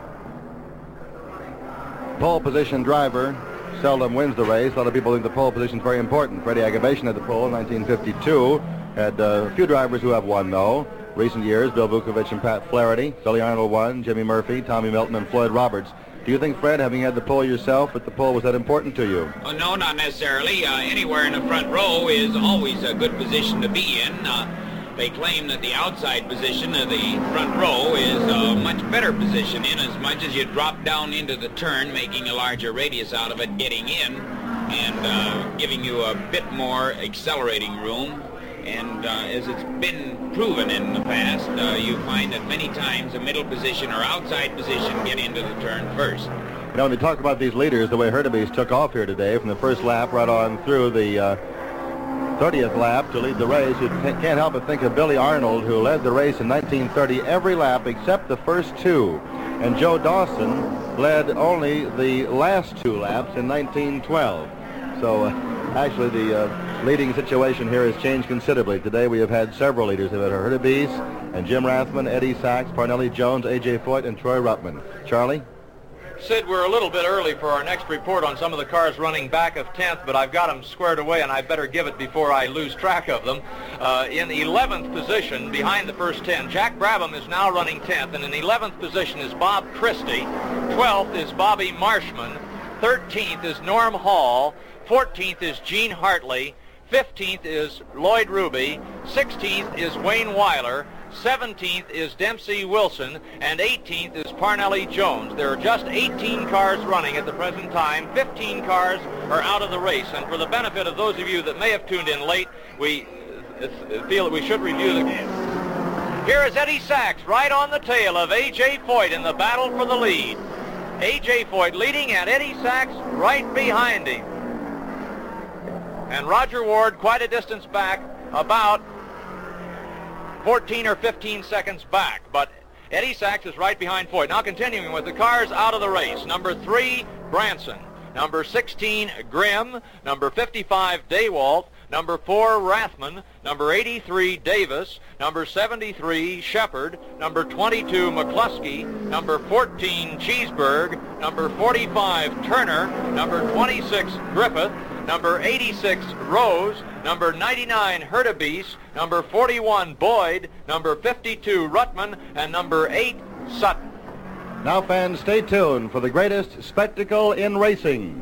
pole position driver seldom wins the race. A lot of people think the pole position is very important. Freddie Agabation had the pole in nineteen fifty-two. Had uh, a few drivers who have won, though. Recent years, Bill Vukovich and Pat Flaherty. Billy Arnold won, Jimmy Murphy, Tommy Milton, and Floyd Roberts. Do you think, Fred, having had the pole yourself, that the pole was that important to you? Oh, no, not necessarily. Uh, anywhere in the front row is always a good position to be in. Uh, They claim that the outside position of the front row is a much better position in as much as you drop down into the turn, making a larger radius out of it, getting in, and uh, giving you a bit more accelerating room. And uh, as it's been proven in the past, uh, you find that many times a middle position or outside position get into the turn first. You know, when you talk about these leaders, the way Hurtubise took off here today from the first lap right on through the uh, thirtieth lap to lead the race, you can't help but think of Billy Arnold, who led the race in nineteen thirty every lap except the first two. And Joe Dawson led only the last two laps in nineteen twelve. So uh, actually the uh, leading situation here has changed considerably. Today we have had several leaders. We've had Hurtubise and Jim Rathman, Eddie Sachs, Parnelli Jones, A J Foyt, and Troy Ruttman. Charlie? Sid, we're a little bit early for our next report on some of the cars running back of tenth, but I've got them squared away, and I better give it before I lose track of them. Uh, in eleventh position, behind the first ten, Jack Brabham is now running tenth, and in eleventh position is Bob Christie. twelfth is Bobby Marshman. thirteenth is Norm Hall. fourteenth is Gene Hartley. fifteenth is Lloyd Ruby. sixteenth is Wayne Weiler. seventeenth is Dempsey Wilson, and eighteenth is Parnelli Jones. There are just eighteen cars running at the present time. fifteen cars are out of the race, and for the benefit of those of you that may have tuned in late, we feel that we should review the game. Here is Eddie Sachs right on the tail of A J Foyt in the battle for the lead. A J Foyt leading, and Eddie Sachs right behind him. And Roger Ward quite a distance back, about fourteen or fifteen seconds back, but Eddie Sachs is right behind Foyt. Now continuing with the cars out of the race. Number three, Branson. Number sixteen, Grimm. Number fifty-five, Daywalt. Number four, Rathman. Number eighty-three, Davis. Number seventy-three, Shepard. Number twenty-two, McCluskey. Number fourteen, Cheeseburg. Number forty-five, Turner. Number twenty-six, Griffith. Number eighty-six, Rose. Number ninety-nine, Hurtubise. Number forty-one, Boyd. Number fifty-two, Ruttman. And number eight, Sutton. Now, fans, stay tuned for the greatest spectacle in racing.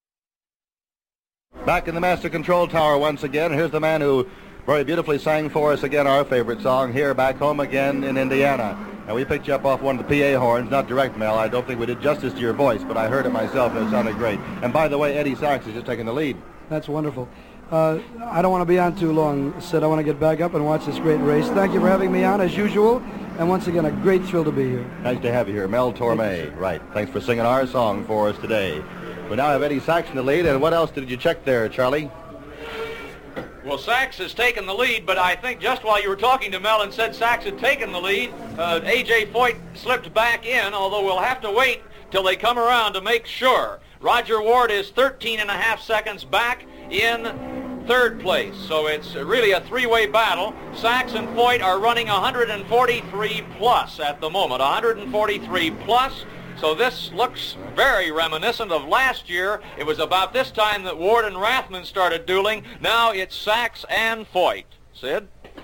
Back in the Master Control Tower once again, here's the man who very beautifully sang for us again our favorite song, Here Back Home Again in Indiana. And we picked you up off one of the P A horns, not direct, Mel. I don't think we did justice to your voice, but I heard it myself and it sounded great. And by the way, Eddie Sachs is just taking the lead. That's wonderful. Uh, I don't want to be on too long, Sid. I want to get back up and watch this great race. Thank you for having me on, as usual. And once again, a great thrill to be here. Nice to have you here. Mel Torme. Right. Thanks for singing our song for us today. We now have Eddie Sachs in the lead. And what else did you check there, Charlie? Well, Sachs has taken the lead, but I think just while you were talking to Mel and said Sachs had taken the lead, uh, A J Foyt slipped back in, although we'll have to wait till they come around to make sure. Roger Ward is thirteen and a half seconds back in third place, so it's really a three-way battle. Sachs and Foyt are running one forty-three plus at the moment, one forty-three plus. So this looks very reminiscent of last year. It was about this time that Ward and Rathman started dueling. Now it's Sachs and Foyt. Sid?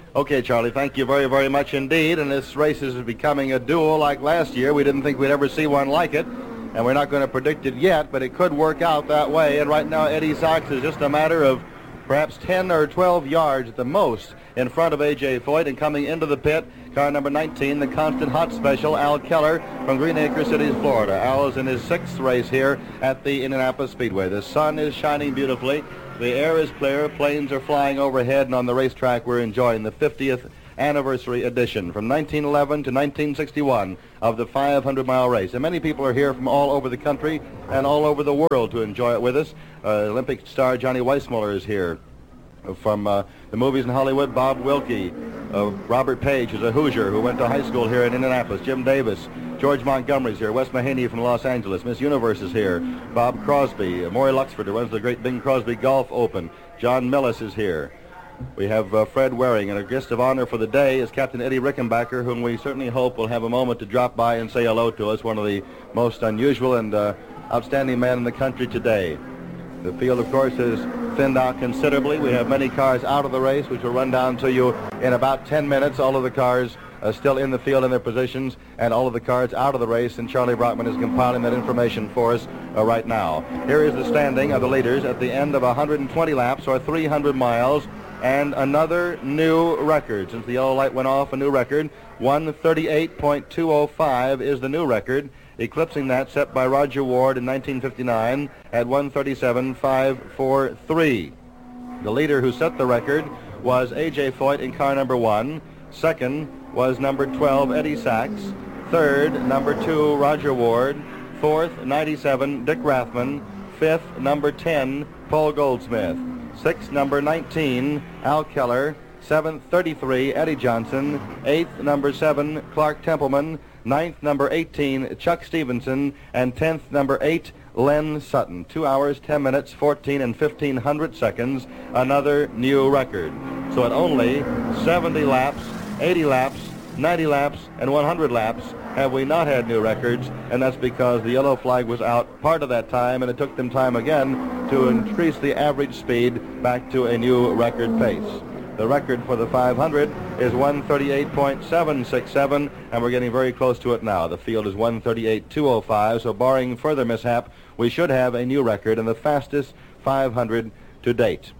Okay, Charlie, thank you very, very much indeed. And this race is becoming a duel like last year. We didn't think we'd ever see one like it, and we're not going to predict it yet, but it could work out that way. And right now, Eddie Sachs is just a matter of perhaps ten or twelve yards at the most in front of A J Foyt, and coming into the pit, car number nineteen, the constant hot special, Al Keller from Green Acre Cities, Florida. Al is in his sixth race here at the Indianapolis Speedway. The sun is shining beautifully. The air is clear. Planes are flying overhead, and on the racetrack we're enjoying the fiftieth anniversary edition from nineteen eleven to nineteen sixty-one of the five hundred mile race. And many people are here from all over the country and all over the world to enjoy it with us. Uh, Olympic star Johnny Weissmuller is here. From uh, the movies in Hollywood, Bob Wilkie. Uh, Robert Page is a Hoosier who went to high school here in Indianapolis. Jim Davis. George Montgomery's here. Wes Mahaney from Los Angeles. Miss Universe is here. Bob Crosby. Uh, Maury Luxford, who runs the great Bing Crosby Golf Open. John Millis is here. We have uh, Fred Waring, and our guest of honor for the day is Captain Eddie Rickenbacker, whom we certainly hope will have a moment to drop by and say hello to us, one of the most unusual and uh, outstanding men in the country today. The field, of course, is thinned out considerably. We have many cars out of the race, which will run down to you in about ten minutes. All of the cars are still in the field in their positions, and all of the cars out of the race, and Charlie Brockman is compiling that information for us uh, right now. Here is the standing of the leaders at the end of one hundred twenty laps, or three hundred miles, and another new record. Since the yellow light went off, a new record. one thirty-eight point two oh five is the new record, eclipsing that set by Roger Ward in nineteen fifty-nine at one thirty-seven point five four three. The leader who set the record was A J Foyt in car number one. Second was number twelve, Eddie Sachs. Third, number two, Roger Ward. Fourth, ninety-seven, Dick Rathman. Fifth, number ten, Paul Goldsmith. Sixth, number nineteen, Al Keller. Seventh, thirty-three, Eddie Johnson. Eighth, number seven, Clark Templeman. Ninth, number eighteen, Chuck Stevenson. And tenth, number eight, Len Sutton. Two hours, ten minutes, fourteen and fifteen hundred seconds. Another new record. So at only seventy laps, eighty laps, ninety laps, and one hundred laps have we not had new records, and that's because the yellow flag was out part of that time, and it took them time again to increase the average speed back to a new record pace. The record for the five hundred is one thirty-eight point seven six seven, and we're getting very close to it now. The field is one thirty-eight point two oh five, so barring further mishap, we should have a new record and the fastest five hundred to date.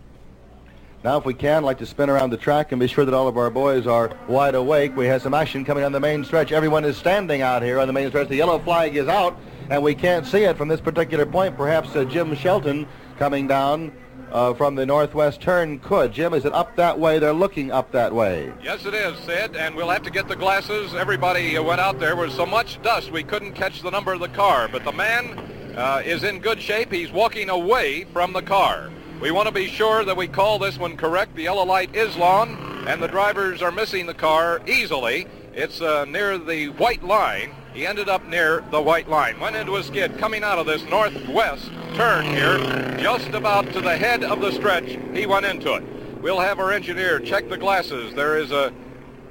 Now, if we can, I'd like to spin around the track and be sure that all of our boys are wide awake. We have some action coming on the main stretch. Everyone is standing out here on the main stretch. The yellow flag is out, and we can't see it from this particular point. Perhaps uh, Jim Shelton coming down uh, from the northwest turn could. Jim, is it up that way? They're looking up that way. Yes, it is, Sid, and we'll have to get the glasses. Everybody who went out there was so much dust we couldn't catch the number of the car, but the man uh, is in good shape. He's walking away from the car. We want to be sure that we call this one correct. The yellow light is long, and the drivers are missing the car easily. It's uh, near the white line. He ended up near the white line. Went into a skid coming out of this northwest turn here, just about to the head of the stretch. He went into it. We'll have our engineer check the glasses. There is a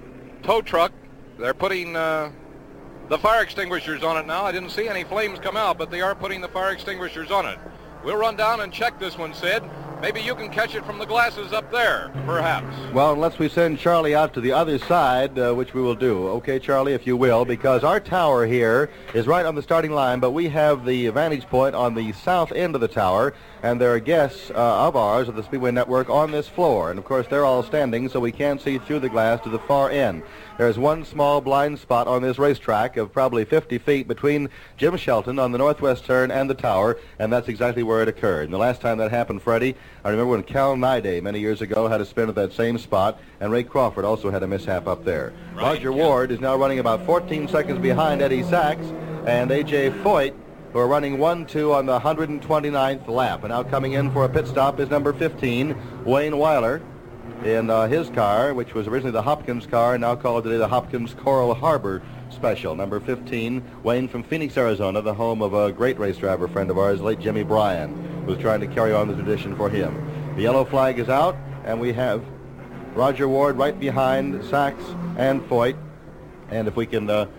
tow truck. They're putting uh, the fire extinguishers on it now. I didn't see any flames come out, but they are putting the fire extinguishers on it. We'll run down and check this one, Sid. Maybe you can catch it from the glasses up there, perhaps. Well, unless we send Charlie out to the other side, uh, which we will do. Okay, Charlie, if you will, because our tower here is right on the starting line, but we have the vantage point on the south end of the tower, and there are guests uh, of ours of the Speedway Network on this floor. And, of course, they're all standing, so we can't see through the glass to the far end. There's one small blind spot on this racetrack of probably fifty feet between Jim Shelton on the northwest turn and the tower, and that's exactly where it occurred. And the last time that happened, Freddie, I remember when Cal Nyday many years ago had a spin at that same spot, and Ray Crawford also had a mishap up there. Right. Roger Ward is now running about fourteen seconds behind Eddie Sachs, and A J Foyt, who are running one two on the one hundred twenty-ninth lap. And now coming in for a pit stop is number fifteen, Wayne Weiler, in uh, his car, which was originally the Hopkins car, and now called today the Hopkins Coral Harbor Special. Number fifteen, Wayne from Phoenix, Arizona, the home of a great race driver friend of ours, late Jimmy Bryan, who was trying to carry on the tradition for him. The yellow flag is out, and we have Roger Ward right behind Sachs and Foyt. And if we can, uh,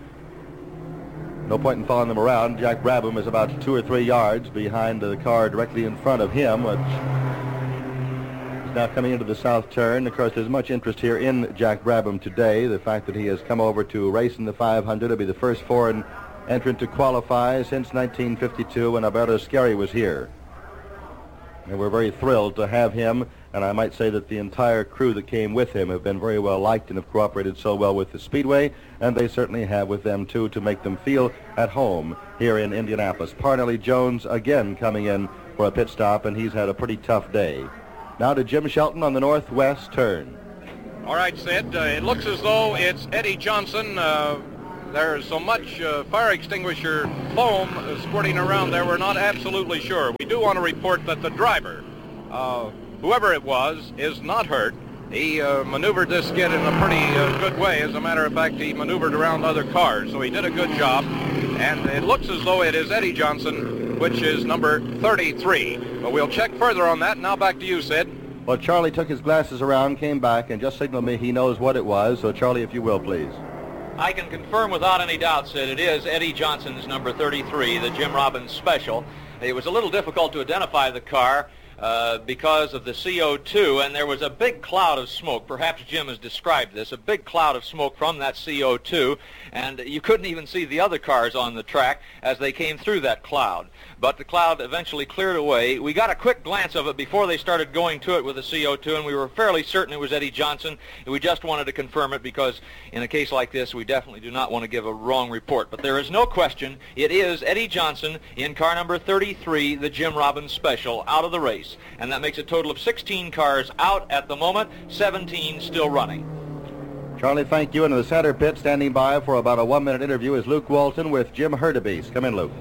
no point in following them around, Jack Brabham is about two or three yards behind the car directly in front of him, which now coming into the south turn. Of course, there's much interest here in Jack Brabham today. The fact that he has come over to race in the five hundred. He'll be the first foreign entrant to qualify since nineteen fifty-two when Alberto Schieri was here. And we're very thrilled to have him, and I might say that the entire crew that came with him have been very well liked and have cooperated so well with the Speedway, and they certainly have with them, too, to make them feel at home here in Indianapolis. Parnelli Jones again coming in for a pit stop, and he's had a pretty tough day. Now to Jim Shelton on the northwest turn. All right, Sid, uh, it looks as though it's Eddie Johnson. Uh, there's so much uh, fire extinguisher foam uh, squirting around there, we're not absolutely sure. We do want to report that the driver, uh, whoever it was, is not hurt. He uh, maneuvered this skid in a pretty uh, good way. As a matter of fact, he maneuvered around other cars, so he did a good job. And it looks as though it is Eddie Johnson, which is number thirty-three. But we'll check further on that. Now back to you, Sid. Well, Charlie took his glasses around, came back, and just signaled me he knows what it was. So, Charlie, if you will, please. I can confirm without any doubt, Sid, it is Eddie Johnson's number thirty-three, the Jim Robbins Special. It was a little difficult to identify the car uh, because of the C O two, and there was a big cloud of smoke. Perhaps Jim has described this, a big cloud of smoke from that C O two, and you couldn't even see the other cars on the track as they came through that cloud. But the cloud eventually cleared away. We got a quick glance of it before they started going to it with the C O two, and we were fairly certain it was Eddie Johnson. And we just wanted to confirm it because in a case like this, we definitely do not want to give a wrong report. But there is no question, it is Eddie Johnson in car number thirty-three, the Jim Robbins Special, out of the race. And that makes a total of sixteen cars out at the moment, seventeen still running. Charlie, thank you. And in the center pit, standing by for about a one-minute interview, is Luke Walton with Jim Hurtubise. Come in, Luke.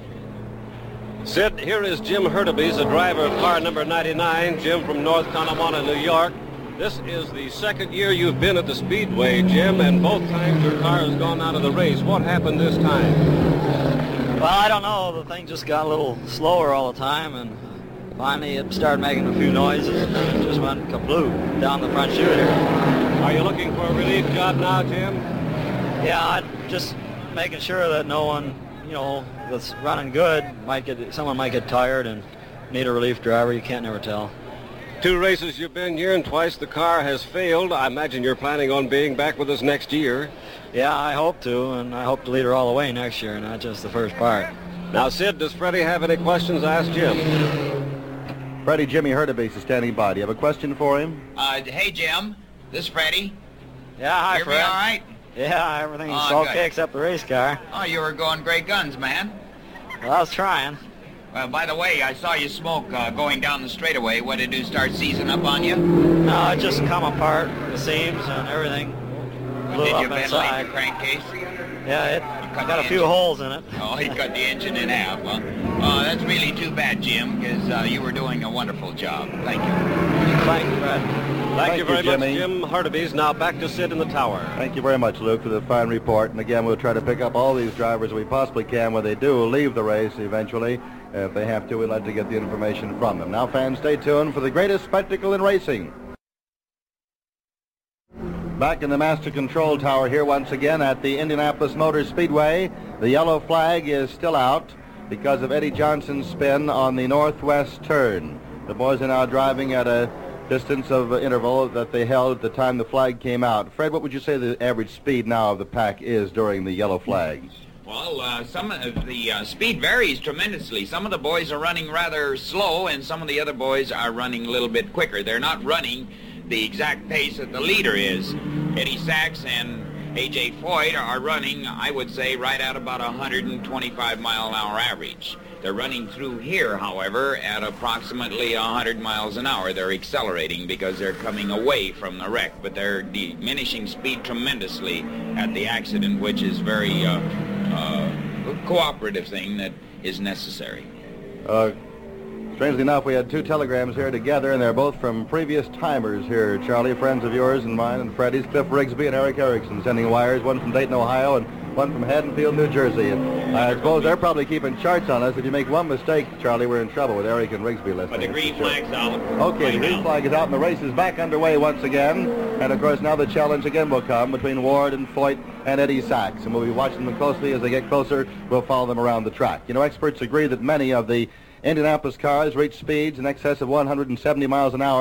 Sid, here is Jim Hurtubise, the driver of car number ninety-nine. Jim from North Tonawanda, New York. This is the second year you've been at the Speedway, Jim, and both times your car has gone out of the race. What happened this time? Well, I don't know. The thing just got a little slower all the time, and finally it started making a few noises, and then it just went kabloo down the front chute here. Are you looking for a relief job now, Jim? Yeah, I'm just making sure that no one, you know, that's running good might get, someone might get tired and need a relief driver. You can't never tell. Two races you've been here, and twice the car has failed. I imagine you're planning on being back with us next year. Yeah, I hope to, and I hope to lead her all the way next year, not just the first part. Now, Sid, does Freddie have any questions? Ask Jim. Freddie, Jimmy Hurtubise is standing by. Do you have a question for him? Uh, hey, Jim. This is Freddie. Yeah, hi, Hear Fred. me all right? Yeah, everything's Oh, okay good. except the race car. Oh, you were going great guns, man. Well, I was trying. Well, by the way, I saw you smoke uh, going down the straightaway. What did it do, start seizing up on you? No, it just come apart, the seams and everything. Blew Did up you ventilate inside. the crankcase? Yeah, it cut got the a few engine. holes in it. Oh, he cut the engine in half, huh? Oh, that's really too bad, Jim, because uh, you were doing a wonderful job. Thank you. Thank you, Fred. Thank, Thank you very you, much, Jimmy. Jim Hurtubise. Now back to Sid in the tower. Thank you very much, Luke, for the fine report. And again, we'll try to pick up all these drivers we possibly can when they do leave the race eventually. Uh, if they have to, we'd like to get the information from them. Now, fans, stay tuned for the greatest spectacle in racing. Back in the Master Control Tower here once again at the Indianapolis Motor Speedway. The yellow flag is still out because of Eddie Johnson's spin on the northwest turn. The boys are now driving at a distance of uh, interval that they held at the time the flag came out. Fred, what would you say the average speed now of the pack is during the yellow flag? Well, uh, some of the uh, speed varies tremendously. Some of the boys are running rather slow, and some of the other boys are running a little bit quicker. They're not running the exact pace that the leader is. Eddie Sachs and A J Foyt are running, I would say, right at about one hundred twenty-five mile an hour average. They're running through here, however, at approximately one hundred miles an hour. They're accelerating because they're coming away from the wreck, but they're diminishing speed tremendously at the accident, which is very uh, uh, cooperative thing that is necessary. Uh, strangely enough, we had two telegrams here together, and they're both from previous timers here, Charlie, friends of yours and mine and Freddie's, Cliff Rigsby and Eric Erickson, sending wires, one from Dayton, Ohio, and one from Haddonfield, New Jersey. And I suppose they're probably keeping charts on us. If you make one mistake, Charlie, we're in trouble with Eric and Rigsby listening. But the green flag's out. Okay, the green flag is out, and the race is back underway once again. And, of course, now the challenge again will come between Ward and Foyt and Eddie Sachs. And we'll be watching them closely as they get closer. We'll follow them around the track. You know, experts agree that many of the Indianapolis cars reach speeds in excess of one hundred seventy miles an hour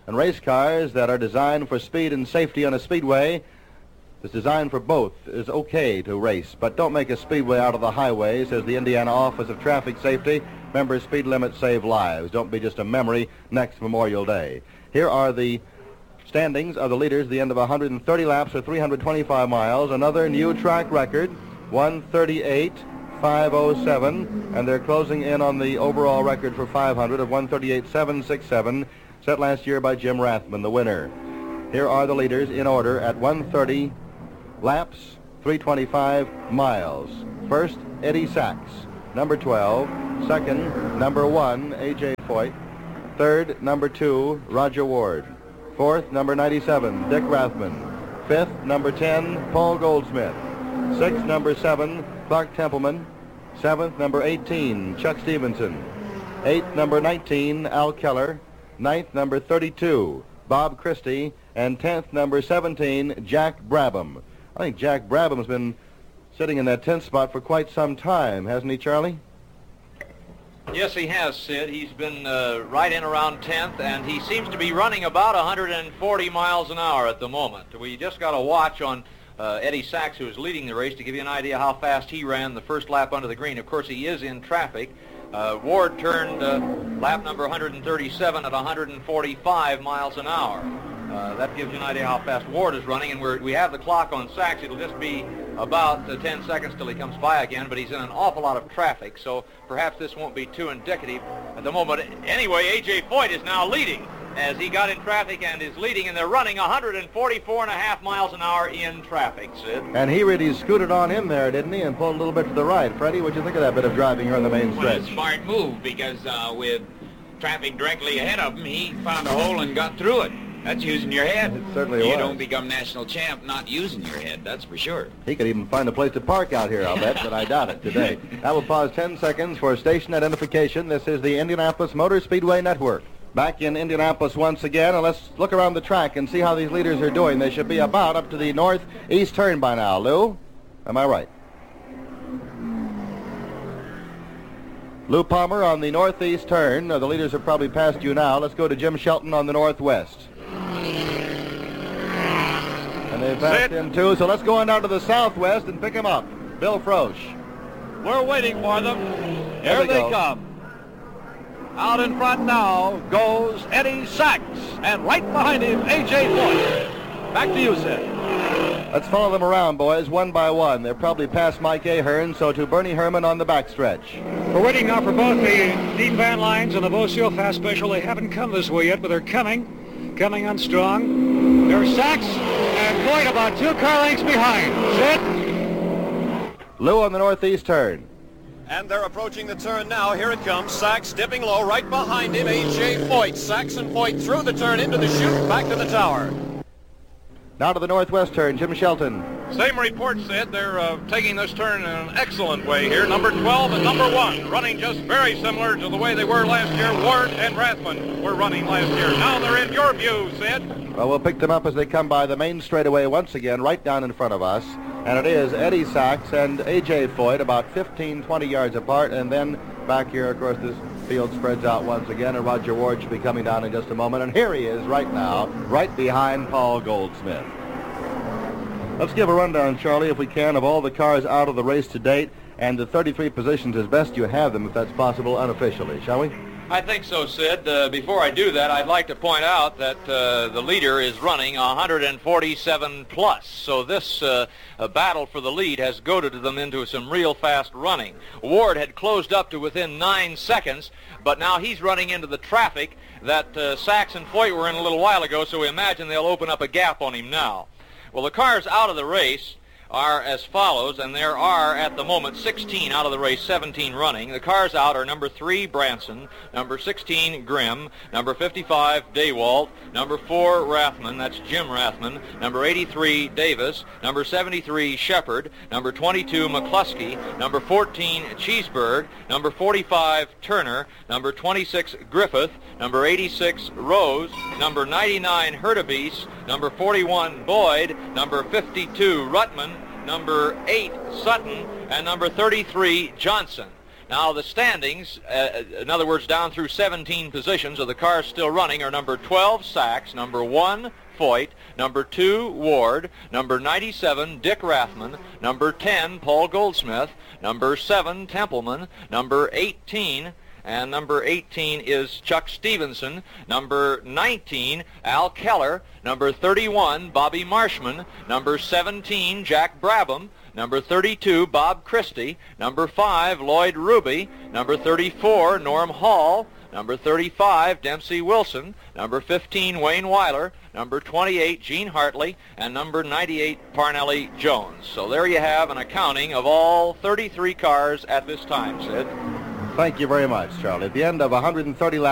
And race cars that are designed for speed and safety on a speedway, it's designed for both, is okay to race. But don't make a speedway out of the highway, says the Indiana Office of Traffic Safety. Remember, speed limits save lives. Don't be just a memory next Memorial Day. Here are the standings of the leaders at the end of one hundred thirty laps or three hundred twenty-five miles. Another new track record, one thirty-eight five oh seven, and they're closing in on the overall record for five hundred of one thirty-eight seven sixty-seven, set last year by Jim Rathman, the winner. Here are the leaders in order at one thirty laps, three twenty-five miles. First, Eddie Sachs, number twelve. Second, number one, A J Foyt. Third, number two, Roger Ward. Fourth, number ninety-seven, Dick Rathman. Fifth, number ten, Paul Goldsmith. Sixth, number seven, Clark Templeman. Seventh, number eighteen, Chuck Stevenson. Eighth, number nineteen, Al Keller. Ninth, number thirty-two, Bob Christie. And tenth, number seventeen, Jack Brabham. I think Jack Brabham's been sitting in that tenth spot for quite some time, hasn't he, Charlie? Yes, he has, Sid. He's been uh, right in around tenth, and he seems to be running about one hundred forty miles an hour at the moment. We just got a watch on uh, Eddie Sachs, who is leading the race, to give you an idea how fast he ran the first lap under the green. Of course, he is in traffic. Uh, Ward turned uh, lap number one hundred thirty-seven at one hundred forty-five miles an hour. Uh, that gives you an idea how fast Ward is running, and we're, we have the clock on Sachs. It'll just be about uh, ten seconds till he comes by again, but he's in an awful lot of traffic, so perhaps this won't be too indicative at the moment. Anyway, A J Foyt is now leading as he got in traffic and is leading, and they're running one hundred forty-four and a half miles an hour in traffic, Sid. And he really scooted on in there, didn't he, and pulled a little bit to the right. Freddie, what'd you think of that bit of driving here on the main stretch? Well, a smart move, because uh, with traffic directly ahead of him, he found a hole and got through it. That's using your head. It certainly you was. don't become national champ not using your head, that's for sure. He could even find a place to park out here, I'll bet, but I doubt it today. I will pause ten seconds for station identification. This is the Indianapolis Motor Speedway Network. Back in Indianapolis once again, and let's look around the track and see how these leaders are doing. They should be about up to the northeast turn by now. Lou, am I right? Lou Palmer on the northeast turn. Uh, the leaders are probably past you now. Let's go to Jim Shelton on the northwest. And they've passed him too, so let's go on down to the southwest and pick him up. Bill Frosch. We're waiting for them. There Here they they go. come. Out in front now goes Eddie Sachs, and right behind him, A J Foyt. Back to you, Sid. Let's follow them around, boys, one by one. They're probably past Mike Ahern, so to Bernie Herman on the backstretch. We're waiting now for both the Dean Van Lines and the Bocio Fast Special. They haven't come this way yet, but they're coming. Coming on strong. There's Sachs and Foyt about two car lengths behind. Sid? Lou on the northeast turn. And they're approaching the turn now. Here it comes. Sachs dipping low. Right behind him, A J Foyt. Sachs and Foyt through the turn into the chute, back to the tower. Now to the northwest turn, Jim Shelton. Same report said they're uh, taking this turn in an excellent way here. Number twelve and number one running just very similar to the way they were last year. Ward and Rathman were running last year. Now they're in your view, Sid. Well, we'll pick them up as they come by the main straightaway once again, right down in front of us. And it is Eddie Sachs and A J Foyt about fifteen, twenty yards apart. And then back here, of course, this field spreads out once again, and Roger Ward should be coming down in just a moment. And here he is right now, right behind Paul Goldsmith. Let's give a rundown, Charlie, if we can, of all the cars out of the race to date and the thirty-three positions as best you have them, if that's possible, unofficially, shall we? I think so, Sid. Uh, before I do that, I'd like to point out that uh, the leader is running one hundred forty-seven plus. So this uh, uh, battle for the lead has goaded them into some real fast running. Ward had closed up to within nine seconds, but now he's running into the traffic that uh, Sachs and Foyt were in a little while ago, so we imagine they'll open up a gap on him now. Well, the cars out of the race are as follows, and there are at the moment sixteen out of the race, seventeen running. The cars out are number three, Branson, number sixteen, Grimm, number fifty-five, Daywalt, number four, Rathman, that's Jim Rathman, number eighty-three, Davis, number seventy-three, Shepard, number twenty-two, McCluskey, number fourteen, Cheeseburg, number forty-five, Turner, number twenty-six, Griffith, number eighty-six, Rose, number ninety-nine, Hurtubise, number forty-one, Boyd, number fifty-two, Ruttman, number eight, Sutton, and number thirty-three, Johnson. Now, the standings, uh, in other words, down through seventeen positions of the cars still running, are number twelve, Sachs, number one, Foyt, number two, Ward, number ninety-seven, Dick Rathman, number ten, Paul Goldsmith, number seven, Templeman, number eighteen, and number eighteen is Chuck Stevenson, number nineteen, Al Keller, number thirty-one, Bobby Marshman, number seventeen, Jack Brabham, number thirty-two, Bob Christie, number five, Lloyd Ruby, number thirty-four, Norm Hall, number thirty-five, Dempsey Wilson, number fifteen, Wayne Weiler, number twenty-eight, Gene Hartley, and number ninety-eight, Parnelli Jones. So there you have an accounting of all thirty-three cars at this time, Sid. Thank you very much, Charlie. At the end of one hundred thirty laps,